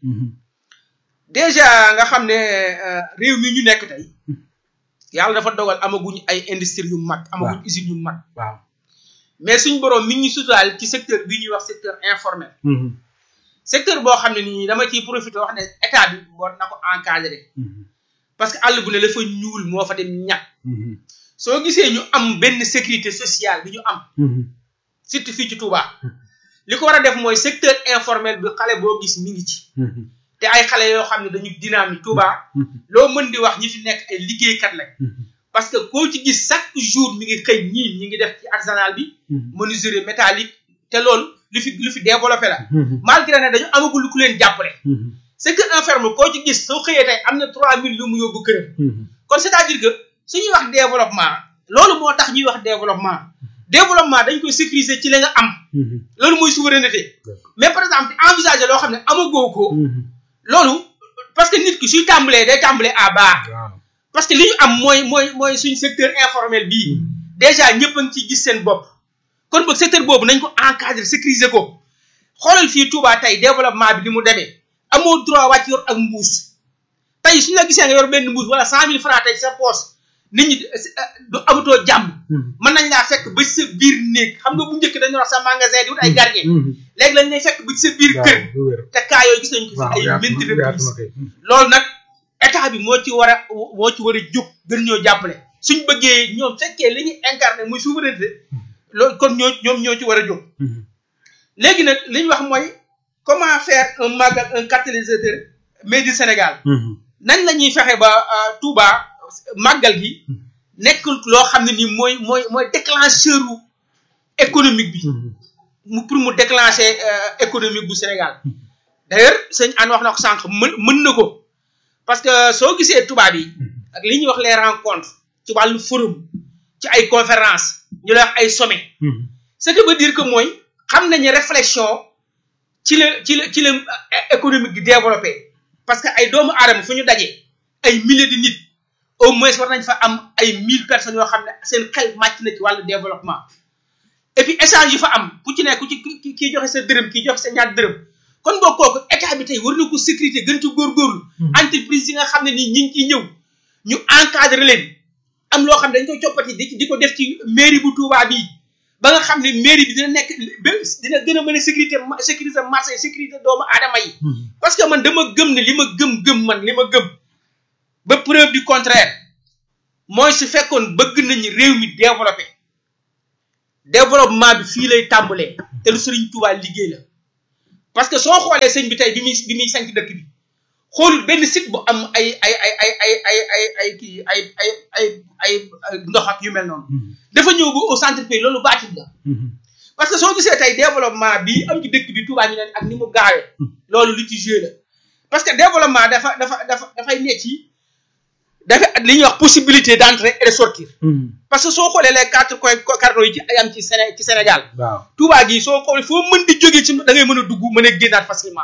déjà nga xam ne réew mi ñu nekk tey yàlla dafa dogal amaguñ ay industrie yu mag amaguñ usines yu mag waaw mais suñ boroom mi ngi ñu suturaal ci secteur bii ñuy wax secteur informel secteur boo xam ne nii dama ciy profité wax ne état bi war na ko encadré parce que àll bu ne la fa ñuul moo fa dem ñàkk soo gisee ñu am benn sécurité sociale bi ñu am surtout fii ci Touba li ko war a def mooy secteur informel bi xale boo gis mi ngi ci te ay xale yoo xam ne dañu dynamique Touba loo mën di wax ñi fi nekk ay liggéeykat lañ parce que koo ci gis chaque jour mi ngi xëy ñii ñi ngi def ci artisanal bi menuiserie métallique te loolu lu fi lu fi développé la malgré ne dañu amagul ku leen jàppale secteur informel koo ci gis soo xëyee tey am na trois mille lu mu yóbbu këram kon c'est-à-dire que suñuy wax développement loolu moo tax ñuy wax développement développement dañ koy sécuriser ci la nga am loolu mooy souveraineté mais par exemple envisager loo xam ne amagoo ko loolu parce que nit ki suy tàmbalee day tàmbalee à bas parce que li ñu am mooy mooy mooy suñ secteur informel bii déjà ñëpp a ngi ciy gis seen bopp kon boog secteur boobu nañ ko encadrer sécuriser ko xoolal fii Touba tey développement bi li mu demee amoo droit wàcc yor ak mbuus tey suñu la gisee nga yor benn mbuus wala cent mille francs tey sa poche nit ñi du amatoo jàmm mën nañ laa fekk ba sa biir néeg xam nga bu njëkk dañu wax sa magasin di wut ay gardien léegi lañ lay fekk ba sa biir kër te cas yooyu gis nañ ko fi ay maintes reprises loolu nag état bi moo ci war a moo ci war a jóg gën ñoo jàppale suñ bëggee ñoom fekkee li ñuy incarné muy souveraineté loolu kon ñoo ñoom ñoo ci war a jóg léegi nag li ñu wax mooy comment faire un magal un catalyseur made in Sénégal nañ la ñuy fexe ba Touba màggal gi nekk loo xam ne ni mooy mooy mooy déclencheur économique bi mu pour mu déclencher économique bu Sénégal d'ailleurs sëñ Anne wax na ko sànq mën mën na ko parce que soo gisee tubaab yi ak li ñuy wax les rencontres ci wàllu forum ci ay conférences ñu lay wax ay sommet ce qui veut dire que mooy xam nañu réflexion ci la ci la ci la économique di développé parce que ay doomu aadama fu ñu dajee ay milliers de nit au moins war nañ fa am ay mille personnes yoo xam ne seen xel màcc na ci wàllu développement et puis échange yi fa am ku ci ne ku ci kii joxe sa dërëm kii joxe sa ñaar dërëm kon boo kooku état bi tey war na ko sécurité gën ci góorgóorlu entreprise yi nga xam ne nii ñi ngi ciy ñëw ñu encadrer leen am loo xam ne dañ koy coppati di di ko def ci mairie bu Touba bii ba nga xam ne mairie bi dina nekk dina gën a mën a sécurité sécurité marché sécurité doomu aadama yi parce que man dama gëm ne li ma gëm gëm man li ma gëm ba preuve du contraire mooy su fekkoon bëgg nañu réew mi développé développement bi fii lay tàmbalee te lu Sëriñ Touba liggéey la parce que soo xoolee sëñ bi tey bi muy bi muy sanc dëkk bi xoolul benn site bu am ay ay ay ay ay ay ay ay kii ay ay ay ay ndox ak yu mel noonu dafa ñëw ba au centre pays loolu baatin la parce que soo gisee tey développement bi am ci dëkk bi Touba ñu ne ak ni mu gaawee loolu lu ci joué la parce que développement dafa dafa dafa dafay nekk ci dafa li ñuy wax possibilité d'entrer et de sortir parce que soo xoolee les quatre coins cardinaux yi ci ay am ci Séné ci Sénégal Touba gi soo xoolee foo mën di jógee ci da ngay mën a dugg mën a génnaat facilement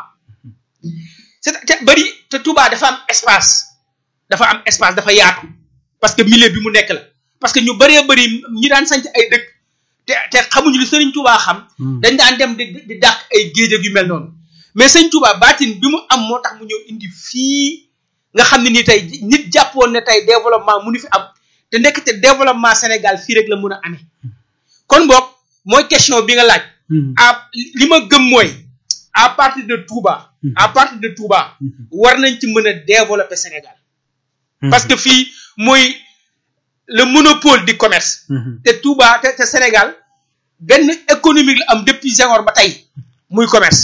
c'est te bëri te Touba dafa am espace dafa am espace dafa yaatu parce que milieu bi mu nekk la parce que ñu bëree bëri ñi daan sanc ay dëkk te te xamuñu lu Sëriñ Touba xam dañ daan dem di di dàq ay géej ak yu mel noonu mais Sëriñ Touba baatin bi mu am moo tax mu ñëw indi fii nga xam ne nii tey nit jàppoon ne tey développement mu nu fi am te nekk te développement Sénégal fii rek la mun a amee kon boog mooy question bi nga laaj à li ma gëm mooy à partir de Touba à partir de Touba war nañ ci mën a développer Sénégal parce que fii mooy le monopole du commerce te Touba te te Sénégal benn économique la am depuis Senghor ba tey muy commerce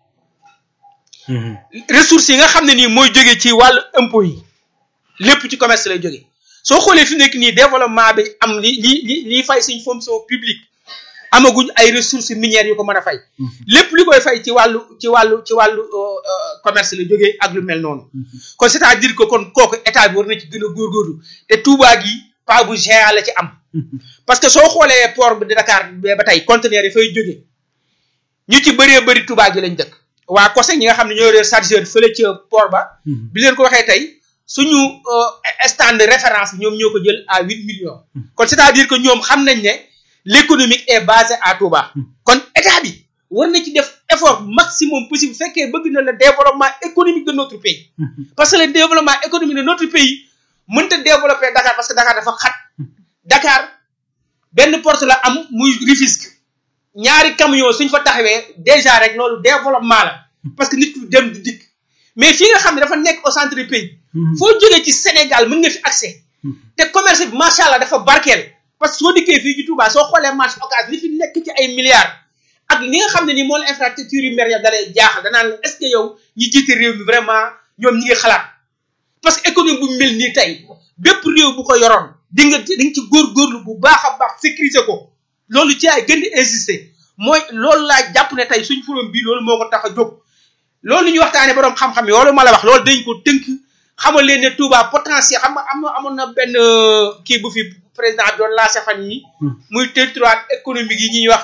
ressources yi nga xam ne nii mooy jógee ci wàllu impôt yi lépp ci commerce lay jógee soo xoolee fi nekk nii développement bi am li li li liy fay suñ fonction publique amaguñ ay ressources minières yu ko mën a fay lépp li koy fay ci wàllu ci wàllu ci wàllu commerce la jógee ak lu mel noonu kon c'est-à-dire que kon kooku état bi war na ci gën a góorgóorlu te Touba gi pas bu géant la ci am parce que soo xoolee port bi de Dakar ba tey conteneurs yi fay jógee ñu ci bëree bëri Touba gi lañ dëkk waa C O S E C ñi nga xam ne ñoo yor chargeur fële ca port ba bi leen ko waxee tey suñu stand de référence ñoom ñoo ko jël à huit millions kon c'est-à-dire que ñoom xam nañ ne l'économique est basée à Touba kon état bi war na ci def effort maximum possible fekkee bëgg na le développement économique de notre pays parce que le développement économique de notre pays mënta développer Dakar parce que Dakar dafa xat Dakar benn porte la am muy Rufisque ñaari camion suñ fa taxawee déjà rek loolu développement la parce que nit ku dem di dikk mais fii nga xam ne dafa nekk au centre du pays foo jógee ci Sénégal mën nga fi accès te commerce bi macha allah dafa barkeel parce que soo dikkee fii ci Touba soo xoolee marché Ocass li fi nekk ci ay milliards ak li nga xam ne ni moo la infrastructure yu mer ya dalay jaaxal danaan la est-ce que yow ñi jiite réew mi vraiment ñoom ñi ngi xalaat parce que économie bu mel nii tey bépp réew bu ko yoroon di nga di nga ci góorgóorlu bu baax a baax sécuriser ko loolu ci ay gën di insister mooy loolu laa jàpp ne tey suñ forum bii loolu moo ko tax a jóg loolu ñu waxtaanee borom xam-xam yi loolu ma la wax loolu dañ ko tënk xamal leen ne Touba potentiel xam nga am na amoon na benn kii bu fi président bi doon lancé fan yi muy territoire économique yi ñuy wax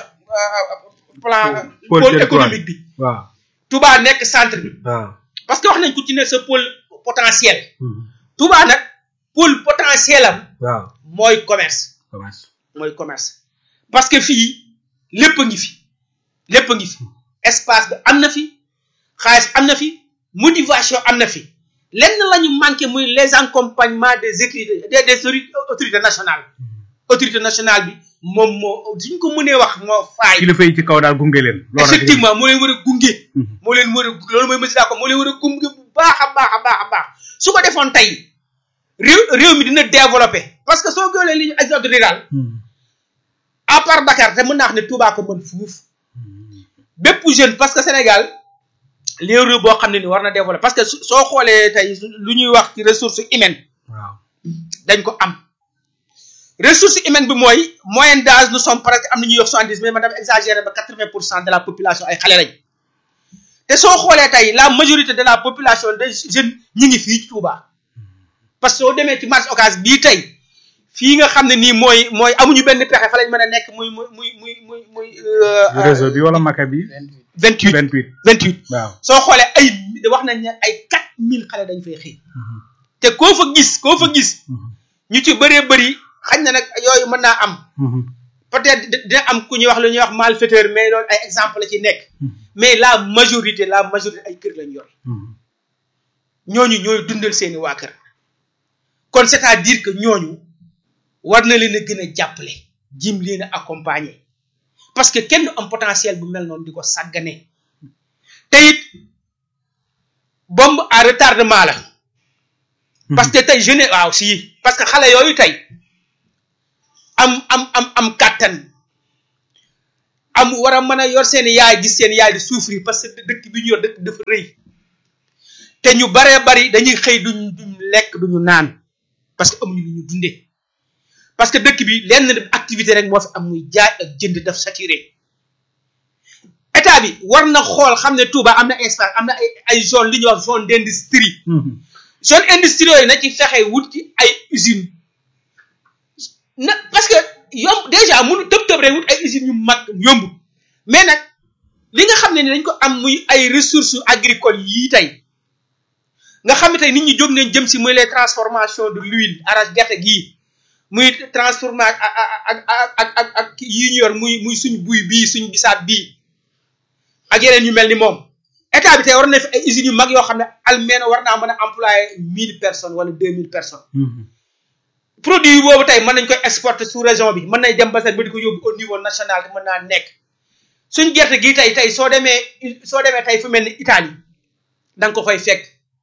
plan pôle économique bi waaw Touba nekk centre bi waaw parce que wax nañ ku ci ne sa pôle potentiel Touba nag pôle potentiel am waaw mooy commerce commerce mooy commerce parce que fii lépp a ngi fi lépp a ngi fi espace bi am na fi xaalis am na fi motivation am na fi lenn la ñu manqué muy les accompagnements des écrits des des autorités nationales autorité nationale bi moom moo suñ ko mënee wax moo faay. kilifa yi ci kaw daal gunge leen. effectivement moo leen war a gunge. moo leen war a loolu mooy mesure ko moo leen war a gunge bu baax a baax a baax a baax su ko defoon tey réew réew mi dina développé parce que soo gëlee li ñu exode rural. à part Dakar te mën naa wax ne Touba ko mën fuuf bépp jeune parce que Sénégal léew réew boo xam ne ni war na développé parce que soo xoolee tey lu ñuy wax ci ressource humaine. waaw dañ ko am. ressource humaine bi mooy moyenne d'âge nous sommes presque am na ñuy wax soixante-dix mais man dama exagéré ba quatre-vingts pour cent de la population ay xale lañ te soo xoolee tey la majorité de la population des jeunes ñi ngi fii ci Touba parce que soo demee ci marché Ocass bii tey fii nga xam ne nii mooy mooy amuñu benn pexe fa lañ mën a nekk muy muy muy muy muy muy. réseau bi wala maka bi. vingt-huit vingt-huit vingt-huit waaw soo xoolee ay wax nañ ne ay quatre mille xale dañ fay xëy te koo fa gis koo fa gis ñu ci bëree bëri. xañ na nag yooyu mën naa am peut-être dina am ku ñuy wax lu ñuy wax malfaiteur mais loolu ay exemple la ci nekk mais la majorité la majorité ay kër lañ yor ñooñu ñooy dundal seeni waa kër kon c'est-à-dire que ñooñu war na leen a gën a jàppale jim leen a accompagner parce que kenn du am potentiel bu mel noonu di ko sàggane te it bombe à retardement la parce que tey jeune waaw si parce que xale yooyu tey am am am am kàttan am war a mën a yor seen yaay gis seen yaay di souffrir parce que dëkk bi ñu yor dëkk dafa rëy te ñu baree bari dañuy xëy duñ duñ lekk duñu naan parce que amuñu lu ñu dundee parce que dëkk bi lenn activité rek moo fi am muy jaay ak jënd daf saturé état bi war na xool xam ne Touba am na espace am na ay ay zone li ñuy wax zone d'industrie zone industrie yooyu na ci fexe wut ci ay usines na parce que yomb déjà mënu tëb tëb rek wut ay usines yu mag yomb mais nag li nga xam ne ni dañ ko am muy ay ressources agricoles yii tey nga xam ne tey nit ñi jóg nañ jëm si muy les transformations de l'huile arach gerte gii muy transformé ak ak ak ak ak yii ñu yor muy muy suñ buy bii suñ bisaab bii ak yeneen yu mel ni moom état bi tey war na fi ay usines yu mag yoo xam ne almena war naa mën a employer mille personnes wala deux mille personnes produit boobu tey mën nañ koy exporter sous région bi mën nañ dem ba di ko yóbbu au niveau national te mën naa nekk suñ gerte gi tey tey soo demee soo demee tey fu mel ni Italie da nga ko fay fekk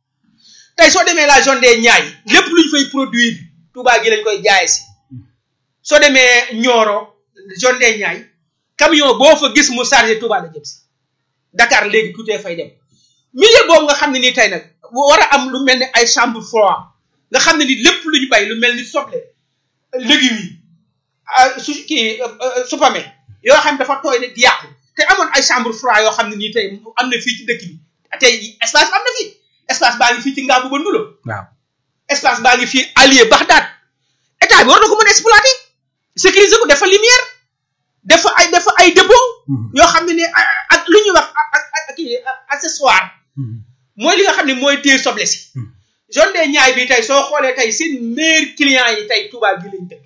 tey soo demee la zone des Niayes lépp lu ñu fay produire Touba gi lañ koy jaay si soo demee Nioro zone des Niayes camion boo fa gis mu chargé Touba la jëm si Dakar léegi tuutee fay dem milieu boobu nga xam ne nii tey nag war a am lu mel ni ay chambre froide nga xam ne ni lépp lu ñu bay lu mel ni soble légumes yi su kii supame yoo xam ne dafa tooy ne di yàqu te amoon ay chambre froide yoo xam ne nii tey am na fii ci dëkk bi tey espace am na fii espace baa ngi fii ci Ngabou ba Ndulo waaw espace baa ngi fii Allié Bagdad état bi war na ko mën a exploiter sécuriser ko dafa lumière dafa ay dafa ay dépôt yoo xam ne ni ak lu ñuy wax ak kii accessoire mooy li nga xam ne mooy téye soble si zone des Niayes bi tey soo xoolee tey seen meilleurs clients yi tey Touba gi lañ dëkk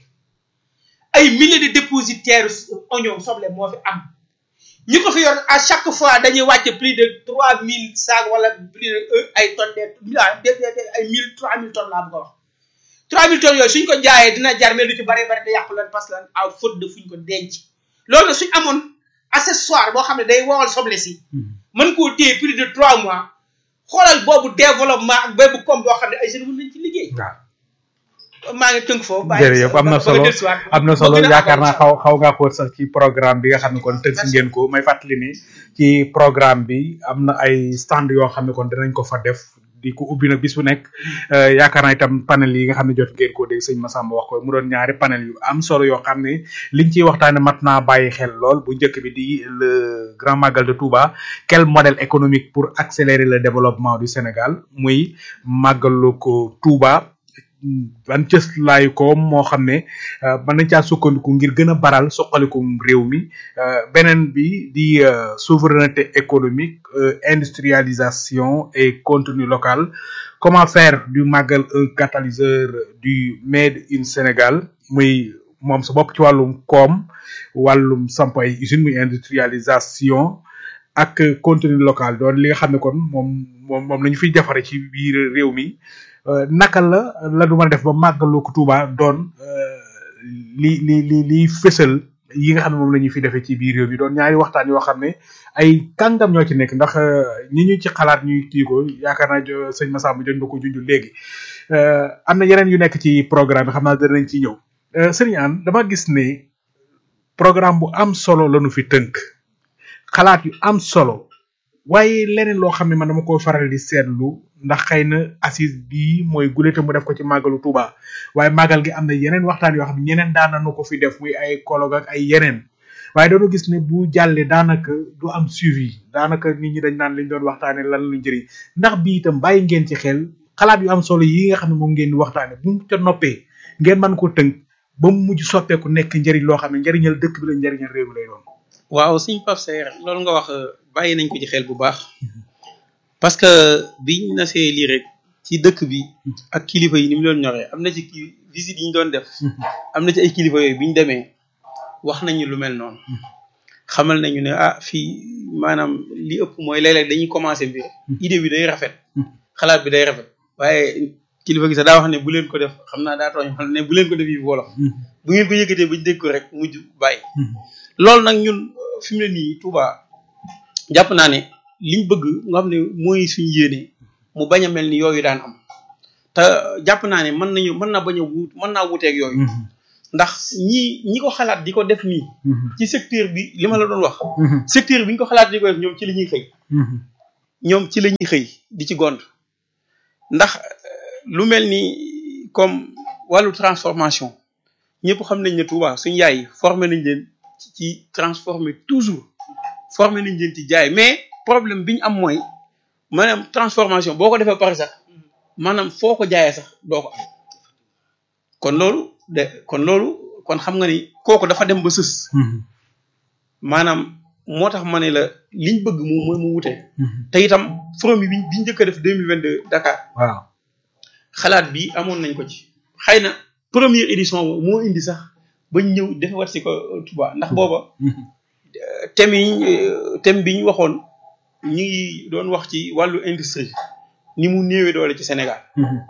ay milliers de dépositaires oignon soble moo fi am ñi ko fi yor à chaque fois dañuy wàcc plus de trois mille sacs wala plus de ay tonnes de ay mille trois mille tonnes laa bëgg a wax trois mille tonnes yooyu suñ ko jaayee dina jar mais lu ci bare bare da yàqu leen parce que lan à faute de fuñ ko denc loolu suñ amoon accessoire boo xam ne day wowal soble si mën koo téye plus de trois mois xoolal boobu développement ak boobu comme boo xam ne ay jeunes mën nañ ci liggéey. waaw maa ngi tënk foofu. jërëjëf am na solo am na solo yaakaar naa xaw xaw ngaa ko sax ci programme bi nga xam ne kon tënk ngeen ko may fàttali ni ci programme bi am na ay stand yoo xam ne kon dinañ ko fa def di ko ubbi nag bis bu nekk yaakaar naa itam panel yi nga xam ne jot ngeen koo dégg sëñ Massamba wax ko mu doon ñaari panel yu am solo yoo xam ne liñ ciy waxtaane mat naa bàyyi xel lool bu njëkk bi di le grand magal de Touba quel modèle économique pour accélérer le développement du Sénégal muy màggalu ko Touba ban cëslaayu ko moo xam ne mën nañ caa sukkandiku ngir gën a baral soqalikum réew mi beneen bi di souveraineté économique industrialisation et contenu local comment faire du Magal un catalyseur du Made in Sénégal muy moom sa bopp ci wàllum koom wàllum samp ay usine muy industrialisation ak contenu local doon li nga xam ne kon moom moom moom la ñu fiy defare ci biir réew mi naka la la du mën a def ba màggalu ko Touba doon li li li liy fësal yi nga xam ne moom la ñu fi defee ci biir réew mi doon ñaari waxtaan yoo xam ne ay kàngam ñoo ci nekk ndax ñi ñu ci xalaat ñuy kii ko yaakaar naa sëñ Massamba jot nga ko junj léegi am na yeneen yu nekk ci programme bi xam naa danañ ci ñëw sëriñ Anne dama gis ne programme bu am solo la ñu fi tënk xalaat yu am solo waaye leneen loo xam ne man dama ko faral di seetlu ndax xëy na assise bii mooy guleta mu def ko ci màggalu Touba waaye màggal gi am na yeneen waxtaan yoo xam ne ñeneen daan nañu ko fi def muy ay colloque ak ay yeneen waaye dañoo gis ne bu jàllee daanaka du am suivi daanaka nit ñi dañ naan liñ doon waxtaane lan lu njëriñ ndax bii itam bàyyi ngeen ci xel xalaat yu am solo yi nga xam ne moom ngeen di waxtaane bu mu ca noppee ngeen mën ko tënk ba mu mujj soppeeku nekk njëriñ loo xam ne njëriñal dëkk bi la njëriñal réew mi lay doon. waaw suñ Pape Serre loolu nga wax bàyyi nañ ko ci xel bu baax parce que biñ nasee lii rek ci dëkk bi ak kilifa yi ni mu doon ñoree am na ci kii visite yi ñu doon def am na ci ay kilifa yooyu biñ demee wax nañu lu mel noonu xamal nañu ne ah fii maanaam li ëpp mooy léeg-léeg dañuy commencé mbir idée bi day rafet xalaat bi day rafet waaye kilifa gi sax daa wax ne bu leen ko def xam naa daa tooñ xam ne bu leen ko def yi wolof bu ngeen ko yëkkatee bañ dégg ko rek mujj bàyyi loolu nag ñun fi mu ne nii Touba jàpp naa ne liñ bëgg nga xam ne mooy suñu yéene mu bañ a mel ni yooyu daan am te jàpp naa ne mën nañu mën naa bañ a wut mën naa wuteeg yooyu ndax ñi ñi ko xalaat di ko def nii ci secteur bi li ma la doon wax secteur bi ñu ko xalaat di ko def ñoom ci la ñuy xëy ñoom ci la ñuy xëy di ci gont ndax lu mel ni comme wàllu transformation ñëpp xam nañ ne Touba suñu yaay formé nañ leen ci transformer toujours formé nañ leen ci jaay mais problème bi ñu am mooy maanaam transformation boo ko defee pare sax maanaam foo ko jaayee sax doo ko am kon loolu de kon loolu kon xam nga ni kooku dafa dem ba sës maanaam moo tax ma ne la liñ bëgg moom mooy mu wute te itam forum bi biñ njëkk a def deux mille vingt deux Dakar waaw xalaat bi amoon nañ ko ci xëy na première édition moo indi sax bañ ñëw defe wat si ko Touba ndax booba thème yi thème bi ñu waxoon ñu ngi doon wax ci wàllu industrie ni mu néewee doole ci Sénégal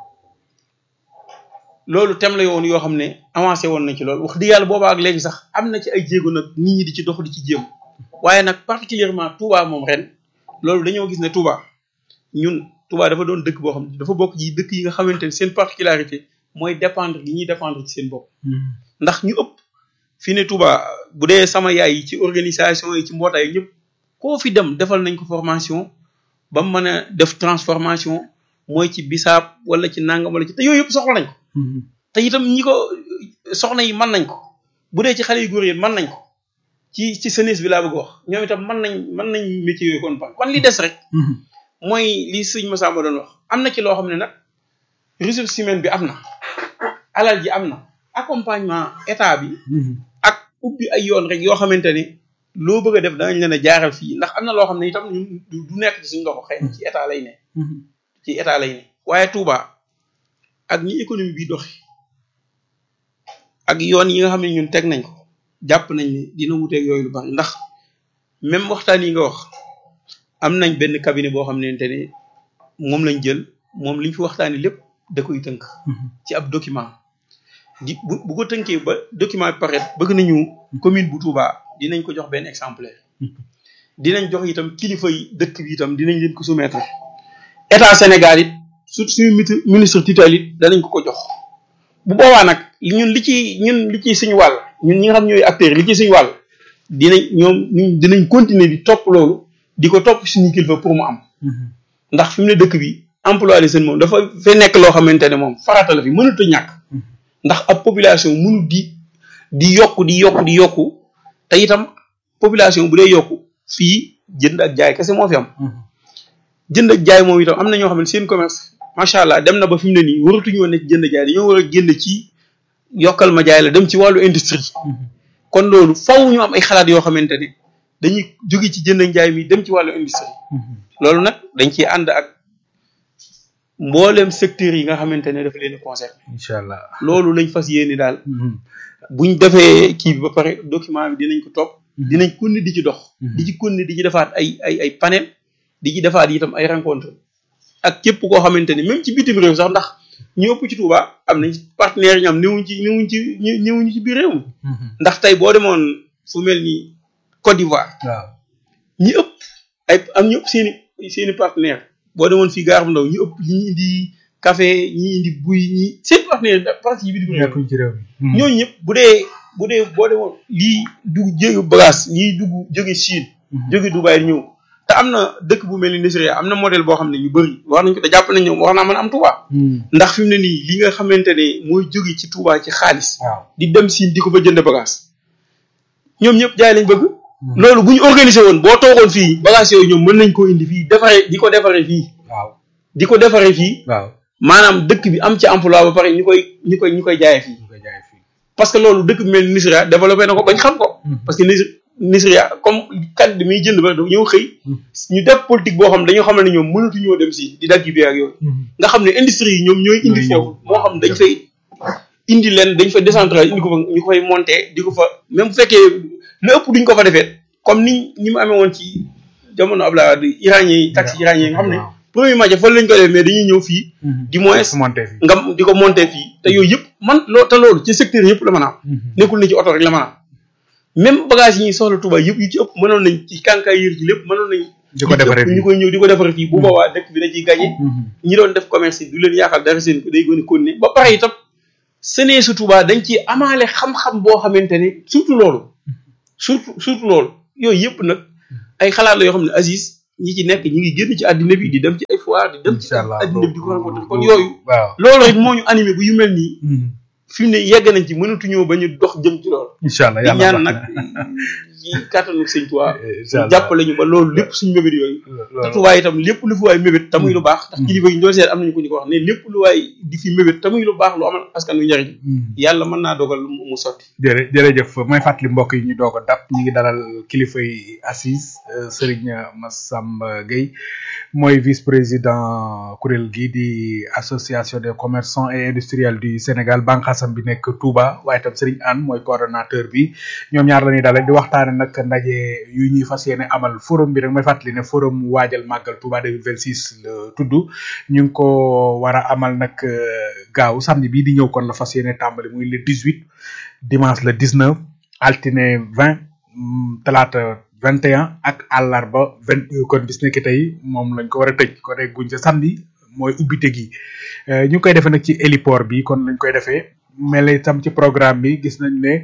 loolu thème la yoon yoo xam ne avancé woon na ci loolu wax dëgg yàlla boobaa ak léegi sax am na ci ay jéego nag nit ñi di ci dox di ci jéem waaye nag particulièrement Touba moom ren loolu dañoo gis ne Touba ñun Touba dafa doon dëkk boo xam ne dafa bokk ci dëkk yi nga xamante ne seen particularité mooy dépendre gi ñuy dépendre ci seen bopp ndax ñu ëpp fi ne Touba bu dee sama yaay yi ci organisation yi ci mbootaay yi ñëpp koo fi dem defal nañ ko formation ba mu mën a def transformation mooy ci bisaab wala ci nangam wala ci te yooyu yëpp soxla nañ ko te itam ñi ko soxna yi mën nañ ko bu dee ci xale yu góor yi mën nañ ko ci ci jeunesse bi laa bëgg wax ñoom itam mën nañ mën nañ métier yooyu kon pan kon li des rek mooy li sëñ Massamba doon wax am na ci loo xam ne nag ressource humaine bi am na alal ji am na accompagnement état bi ak ubbi ay yoon rek yoo xamante ne loo bëgg a def danañ leen a jaaral fii ndax am na loo xam ne itam ñun du nekk ci suñu loxo xëy na ci état lay ne ci état lay ne waaye Touba ak ni économie bi doxi ak yoon yi nga xam ne ñun teg nañ ko jàpp nañ ne dina wuteeg yooyu lu bari ndax même waxtaan yi nga wax am nañ benn cabinet boo xam ne ne moom lañ jël moom liñ fi waxtaanee lépp da koy tënk ci ab document di bu bu ko tënkee ba document bi pare bëgg nañu commune bu Touba dinañ ko jox benn exemplaire dinañ jox itam kilifa yi dëkk bi itam dinañ leen ko soumettre état Sénégal it surtout suñu ministre tutelle it danañ ko ko jox bu boobaa nag ñun li ci ñun li ci suñu wàll ñun ñi nga xam ñooy acteurs li ci suñu wàll dinañ ñoom dinañ continuer di topp loolu di ko topp suñu kilifa pour mu am ndax fi mu ne dëkk bi emploi des jeunes moom dafa fay nekk loo xamante ne moom farata la fi mënut a ñàkk ndax ab population mënu di di yokku di yokku di yokku te itam population bu dee yokku fii jënd ak jaay kese moo fi am jënd ak jaay moom itam am na ñoo xam ne seen commerce macha allah dem na ba fi mu ne nii waratuñoo nekk jënd jaay dañoo war a génn ci yokkal ma jaay la dem ci wàllu industrie kon loolu faw ñu am ay xalaat yoo xamante ne dañuy jóge ci jënd njaay mi dem ci wàllu industrie loolu nag dañ ciy ànd ak mboolem secteur yi nga xamante ne dafa leen a concerné incha allah loolu lañ fas yéene daal buñ defee kii bi ba pare document bi dinañ ko topp dinañ kunni di ci dox di ci kunni di ci defaat ay ay ay panel di ci defaat itam ay rencontre ak képp koo xamante ne même ci bitim réew sax ndax ñu ëpp ci Touba am nañ partenaires yi am néewuñ ci néewuñ ci néewuñu ci biir réew mi ndax tey boo demoon fu mel ni Côte d'Ivoire waaw ñi ëpp ay am ñu ëpp seeni seeni partenaire boo demoon fii gaar bu ndaw ñu ëpp ñi indi café ñi indi buy ñi seen partenaire parce que yi bitim réew ci réew mi ñooñu ñëpp bu dee bu dee boo demoon lii dugg jóge bagage lii dugg jóge Chine jóge Dubaï ñëw te am na dëkk bu mel ni Nigeria am na modèle boo xam ne ñu bëri wax nañ ko te jàpp nañ ñoom wax naa mën a am Touba ndax fi mu ne nii li nga xamante ne mooy jóge ci Touba ci xaalis di dem Chine di ko fa jënd bagage ñoom ñëpp jaay lañ bëgg loolu bu ñu organisé woon boo toogoon fii bagage yooyu ñoom mën nañ koo indi fii defaree di ko defaree fii waaw di ko defaree fii waaw maanaam dëkk bi am ci emploi ba pare ñu koy ñu koy ñu koy jaayee fii parce que loolu dëkk bi mel ni Nigeria développé na ko bañ xam ko parce que Nigeria comme kat bi muy jënd ba ñëw xëy ñu def politique boo xam dañoo xam ne ñoom mënatu ñoo dem si di dagg bi ak yooyu nga xam ne industrie yi ñoom ñooy indi foofu moo xam dañ fay indi leen dañ fa décentraliser indi ko fa ñu koy monter di ko fa même bu fekkee lu ëpp duñ ko fa defee comme ni ni mu amee woon ci jamono Abdoulaye Wade iranien yi taxi iranien yi nga xam ne premier match fa lañ ko def mais dañuy ñëw fii du moins nga di ko monter fii te yooyu yëpp man loo te loolu ci secteur yëpp la mën a am nekkul na ci oto rek la mën a am même bagage yi ñuy soxla Touba yëpp yu ci ëpp mënoon nañ ci kànkaay yër ci lépp mënoon nañ di ko defaree ñu koy ñëw di ko defaree fii bu boobaa dëkk bi da ciy gagné ñi doon def commerce yi du leen yaakaar dara seen ko day gën a continuer ba pare itam senee su Touba dañ ci amaale xam-xam boo xamante ne surtout loolu surtout surtout loolu yooyu yëpp nag ay xalaat la yoo xam ne Aziz ñi ci nekk ñi ngi génn ci àddina bi di dem ci ay foire di dem ci àddina bi di ko rencontré kon yooyu loolu rek moo ñu animé bu yu mel nii fi mu ne yegg nañ ci mënatuñoo ba ñu dox jëm ci loolu incha allah di ñaan nag ci kàttanu sëñ Tuubaa jàppale ñu ba loolu lépp suñu mébét yooyu te Tuubaa itam lépp lu fi waay mébét te muy lu baax ndax kilifa yi ñoo seet am nañu ko ñu ko wax ne lépp lu waay di fi mébét te muy lu baax lu amal askan wi njariñ yàlla mën naa dogal mu sotti jërë jërëjëf may fàttali mbokk yi ñu doog a dab ñu ngi dalal kilifa yi assise Serigne Massamba Gueye mooy vice président kuréel gi di association des commerçants et industriels du Sénégal bànqaasam bi nekk Touba waaye itam Serigne Anne mooy coordonnateur bi ñoom ñaar la ñuy dalal di waxtaane nag ndaje yu ñuy fas yéene amal forum bi rek may fàttali ne forum waajal màggal Touba deux mille vingt-six la tudd ñu ngi ko war a amal nag gaaw samedi bii di ñëw kon la fas yéene tàmbali muy le dix-huit dimanche le dix-neuf altine vingt talaata vingt et un ak àllarba vingt kon bis nekk tey moom lañ ko war a tëj ko rek guñ ca samedi mooy ubbite gi ñu ngi koy defee nag ci héliport bi kon lañ koy defee mel itam ci programme bi gis nañ ne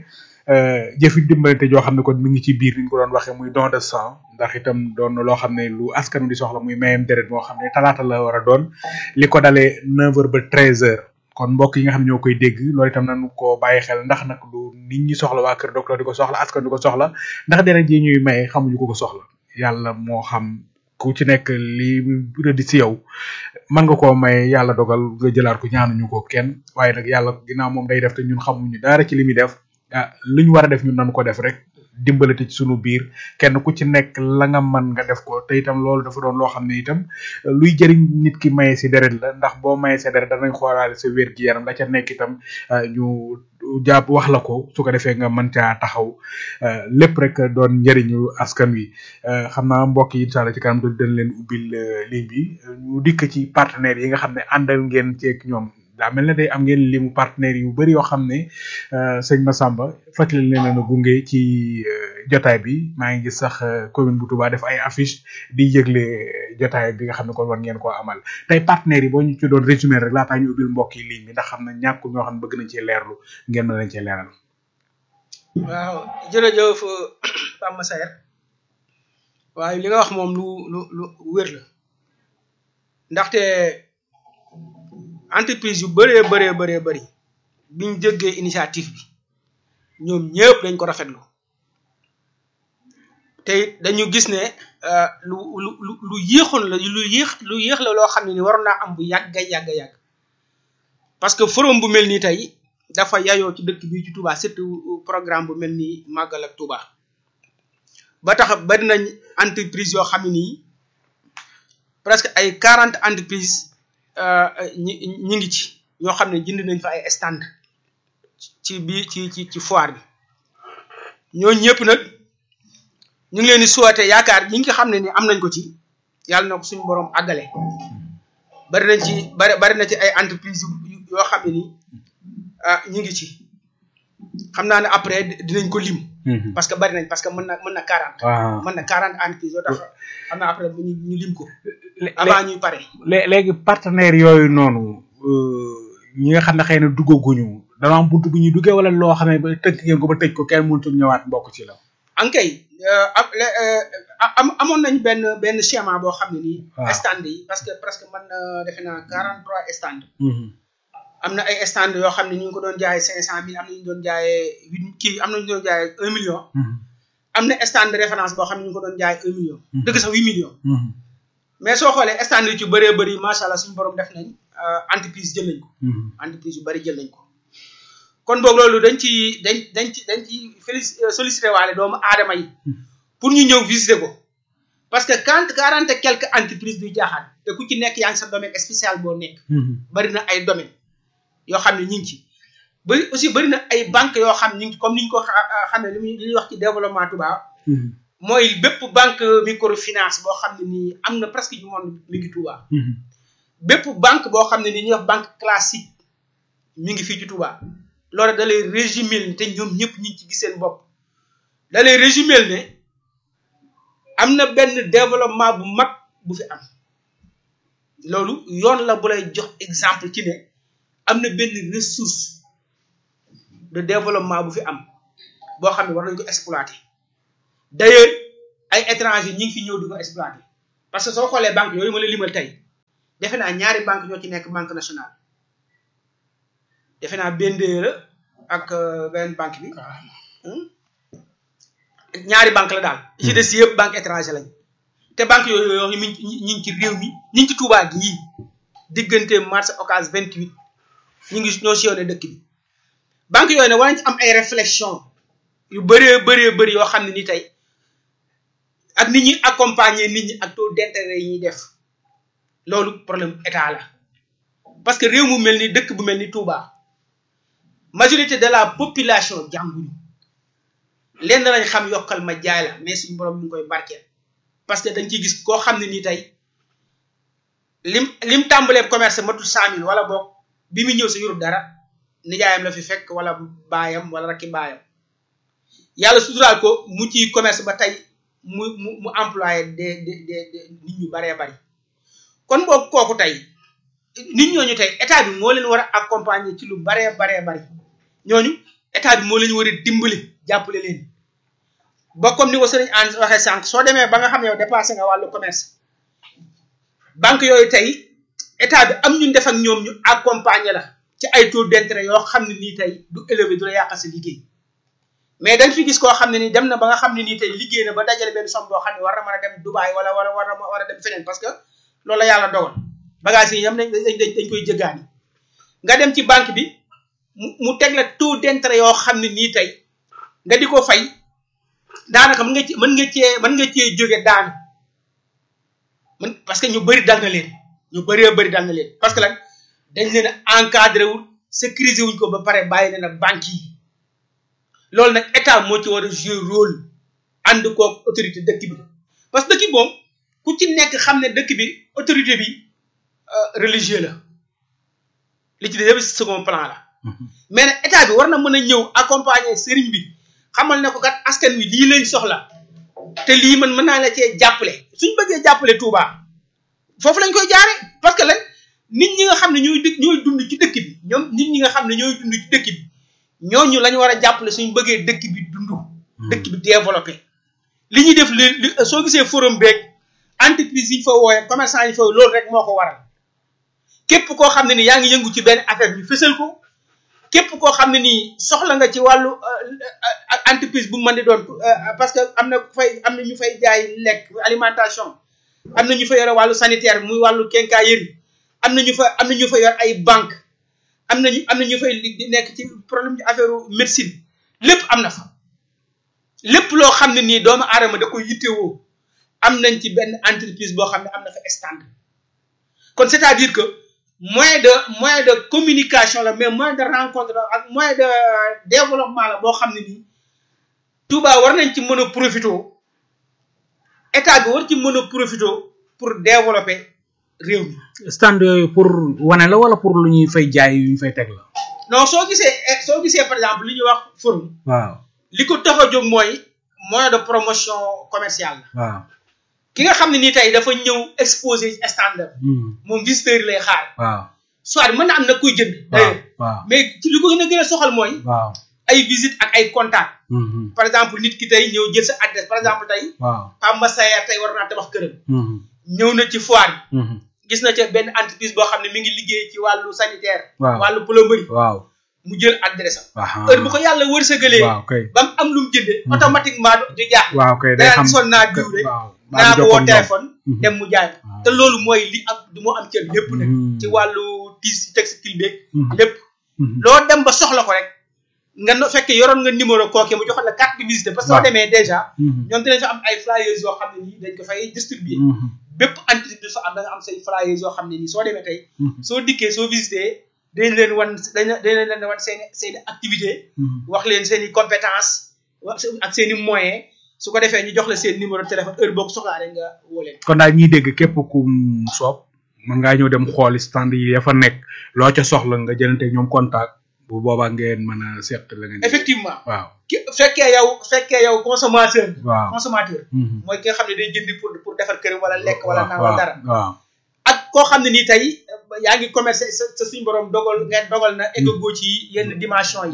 jëfi dimbalante joo xam ne kon mi ngi ci biir ni ñu ko doon waxee muy don de sang ndax itam doon loo xam ne lu askanu di soxla muy mayem deret moo xam ne talaata la war a doon li ko dalee neuf heures ba treize heures kon mbokk yi nga xam ne ñoo koy dégg loolu itam nañu ko bàyyi xel ndax nag lu nit ñi soxla waa kër docteur di ko soxla askan di ko soxla ndax deret ji ñuy maye xamuñu ko ko soxla yàlla moo xam ku ci nekk li rëdd ci yow mën nga koo maye yàlla dogal nga jëlaat ko ñaanuñu ko kenn waaye nag yàlla ginnaaw moom day def te ñun xamuñu dara ci li muy def ah lu ñu war a def ñun nañu ko def rek dimbalati ci sunu biir kenn ku ci nekk la nga mën nga def ko te itam loolu dafa doon loo xam ne itam luy jëriñ nit ki maye si deret la ndax boo maye sa deret danañ xoolaale sa wér gi yaram la ca nekk itam ñu jàpp wax la ko su ko defee nga mën caa taxaw lépp rek doon njëriñu askan wi xam naa mbokk yi incha allah ci kanam dañ leen ubbil ligne bi ñu dikk ci partenaires yi nga xam ne àndal ngeen ceeg ñoom daa mel ne day am ngeen limu partenaires yu bari yoo xam ne sëñ Massamba fàttali leen leen a gunge ci jotaay bi maa ngi gis sax commune bu Touba def ay affiche di yëgle jotaay bi nga xam ne kon war ngeen koo amal tey partenaires yi boo ñu ci doon résumé rek laataa ñu ubbil mbokk yi ligne bi ndax xam na ñàkku ñoo xam ne bëgg nañ cee leerlu ngeen mën nañ cee leeral. waaw jërëjëf Pape Massaer waaye li nga wax moom lu lu lu wér la ndaxte entreprise yu bëree bëree bëree bëri biñ déggee initiative bi ñoom ñëpp dañ ko rafetlu te dañu gis ne lu lu lu lu yéexoon la lu yéex lu yéex la loo xam ne ni waroon naa am bu yàgg yàgg yàgg parce que forum bu mel nii tey dafa yayoo ci dëkk bi ci Touba surtout programme bu mel ni màggal ak Touba ba tax bari nañ entreprise yoo xam ne nii presque ay quarante entreprises ñi ñi ngi ci yoo xam ne jënd nañ fa ay stand ci bi ci ci ci foire bi ñooñu ñëpp nag ñu ngi leen di souhaiter yaakaar ñi nga xam ne ni am nañ ko ci yàlla na ko suñu borom àggale bari nañ ci bari bari na ci ay entreprise yoo xam ne ni ah ñu ngi ci xam naa ne après dinañ ko lim. parce que bari nañ parce que mën na mën na quarante. mën na quarante entreprises yoo tax xam naa après ñu ñu lim ko. avant ñuy pare. léegi partenaires yooyu noonu ñi nga xam ne xëy na duggaguñu dana am buntu bu ñuy duggee wala loo xam ne ba tënk ngeen ko ba tëj ko kenn mënut a ñëwaat mbokk ci la. ankay am amoon nañ benn benn schéma boo xam ne nii. stand yi parce que presque mën na defe naa quarante trois stand. am na ay stand yoo xam ne ñu ngi ko doon jaayee cinq cent mille am na ñu doon jaayee huit kii am na ñu doon jaayee un million. am na stand de référence boo xam ne ñu ngi ko doon jaayee un million. dëgg sax huit millions. mais soo xoolee stand yi ci bëree bëri macha allah suñu borom def nañ entreprise jël nañ ko. entreprise yu bëri jël nañ ko. kon boog loolu dañ ci dañ dañ ci dañ ci félicité sollicité waale doomu aadama yi pour ñu ñëw visiter ko parce que quand quarante et quelques entreprises du jaaxaan te ku ci nekk yaa ngi sa domaine spécial boo nekk. bari na ay domaine yoo xam ne ñu ngi ci bari aussi bari na ay banques yoo xam ñu ngi comme ni ñu ko xamee li ñuy wax ci développement Touba. mooy bépp banque microfinance boo xam ne nii am na presque du monde mi ngi Touba. bépp banque boo xam ne ni ñuy wax banque classique mi ngi fii ci Touba. loolu da lay résumer te ñoom ñëpp ñu ngi ci gis seen bopp da lay résumer ne am na benn développement bu mag bu fi am loolu yoon la bu lay jox exemple ci ne am na benn ressource de développement bu fi am boo xam ne war nañ ko exploiter d'ailleurs ay étrangers ñi ngi fi ñëw di ko exploiter parce que soo xoolee banque yooyu ma la limal tey defe naa ñaari banque ñoo ci nekk banque nationale defe naa B N D E la ak beneen banque bi ñaari banque la daal ci des yëpp banque étranger lañ te banque yooyu yoo ñu ngi ci réew mi ñu ngi ci Touba gi diggante marché Ocass vingt-huit ñu ngi ñoo sillonné dëkk bi banque yooyu ne war nañ ci am ay réflexion yu bëree bëree bëri yoo xam ne ni tey ak nit ñi accompagner nit ñi ak taux d'intérêt yi ñuy def loolu problème état la parce que réew mu mel ni dëkk bu mel ni Touba majorité de la population jànguñu lenn lañ xam yokkal ma jaay la mais suñu borom ñu ngi koy barkeel parce que dañ ciy gis koo xam ne nii tey lim lim tàmbalee commerce matul cent mille wala boog bi mu ñëw sa yorub dara nijaayam la fi fekk wala baayam wala rakki baayam yàlla suturaal ko mu ci commerce ba tey mu mu mu employé de de de nit ñu baree bari kon boobu kooku tey nit ñooñu tey état bi moo leen war a accompagner ci lu baree baree bari ñooñu état bi moo leen war a dimbali jàppale leen ba comme ni ko sëriñ An waxee sànq soo demee ba nga xam ne yow dépassé nga wàllu commerce banque yooyu tey état bi am ñu def ak ñoom ñu accompagner la ci ay taux d'intérêt yoo xam ne nii tey du élevé du la yàqal sa liggéey mais dañ fi gis koo xam ne nii dem na ba nga xam ne nii tey liggéey na ba dajale benn somme boo xam ne war na mën a dem Dubaï wala wala war na war a dem feneen parce que loolu la yàlla dogal bagage yi yam dañ dañ koy jëggaani nga dem ci banque bi mu mu teg la taux d'intérêt yoo xam ne nii tey nga di ko fay daanaka mën nga ci mën nga cee mën nga cee jóge daan mën parce que ñu bëri dal na leen ñu bëree bëri dal na leen parce que lan dañ leen a encadré wul sécuriser wuñ ko ba pare bàyyi leen ak banque yi loolu nag état moo ci war a jouer rôle ànd koog autorité dëkk bi parce que dëkk bi moom ku ci nekk xam ne dëkk bi autorité bi religieux la li ci des second plan la mais nag état bi war na mën a ñëw accompagner sëriñ bi xamal ne ko kat askan wi lii lañ soxla te lii man mën naa la cee jàppale suñ bëggee jàppale Touba foofu lañ koy jaare parce que lan nit ñi nga xam ne ñooy dëkk ñooy dund ci dëkk bi ñoom nit ñi nga xam ne ñooy dund ci dëkk bi ñooñu lañ war a jàppale suñ bëggee dëkk bi dund dëkk bi développé li ñuy def li soo gisee forum beeg entreprise yi ñu fa wooyee commerçant yi fa loolu rek moo ko waral képp koo xam ne ni yaa ngi yëngu ci benn affaire ñu fësal ko képp koo xam ne nii soxla nga ci wàllu entreprise bu mu mën di doon parce que am na fay am na ñu fay jaay lekk alimentation am na ñu fa yore wàllu sanitaire muy wàllu quincaillerie am na ñu fa am na ñu fa yor ay banque am na ñu am na ñu fay di nekk ci problème ci affaire médecine lépp am na fa lépp loo xam ne nii doomu aadama da koy yittewoo am nañ ci benn entreprise boo xam ne am na fa stand kon c'est-à-dire que moyen de moyen de communication la mais moyen de rencontre la ak moyen de développement la boo xam ne nii Touba war nañ ci mën a profité état bi war ci mën a profité pour développer réew mi. stand yooyu pour wane la wala pour lu ñuy fay jaay yu ñu fay teg la. non soo gisee soo gisee par exemple li ñuy wax forum. waaw li ko tax a jóg mooy moyen de promotion commerciale la. waaw ki nga xam ne nii tey dafa ñëw exposé stand moom visiteur yi lay xaar. waaw soit mën na am na kuy jënd. waaw waaw mais ci li ko gën a gën a soxal mooy. waaw ay visite ak ay contact. par exemple nit ki tey ñëw jël sa adresse par exemple tey. waaw Pape Massaya tey war naa tabax këram. ñëw na ci foire yi. gis na ca benn entreprise boo xam ne mi ngi liggéey ci wàllu sanitaire. waaw wàllu plomberie. waaw mu jël adresse am. waaw heure bu ko yàlla wërsëgalee. waaw kay ba mu am lu mu jëndee. automatiquement du jaax. waaw kay day xam gisoon naa diw rek. waaw naa ko woo téléphone. dem mu jaay te loolu mooy li am du moo am ca lépp nag. ci wàllu tis textile beeg. lépp. loo dem ba soxla ko rek. nga no fekkee yoroon nga numéro kooke mu joxoon la carte de visite parce que soo demee déjà. ñoom dinañ fa am ay flyers yoo xam ne nii dañ ko fay distribuer. bépp entreprise fa am da nga am say flyers yoo xam ne nii soo demee tey. soo dikkee soo visité dañ leen wan dañ dañ leen wan seen i seen i activité wax leen seen i compétence wax ak seen i moyens su ko defee ñu jox la seen numéro téléphone heure boo ko soxlaa rek nga woo leen. kon daal ñiy dégg képp ku soob mën ngaa ñëw dem xooli stand yi ya fa nekk loo ca soxla nga jëlante ñoom contact bu boobaa ngeen mën a seq la ngeen. effectivement waaw ki fekkee yow fekkee yow consommateur. waaw consommateur. mooy ki nga xam ne day jëndi pour pour defar këram wala lekk wala naan waaw wala dara. waaw ak koo xam ne nii tey yaa ngi commercer sa sa suñu borom dogal ngeen dogal na eggagoo ci yenn dimension yi.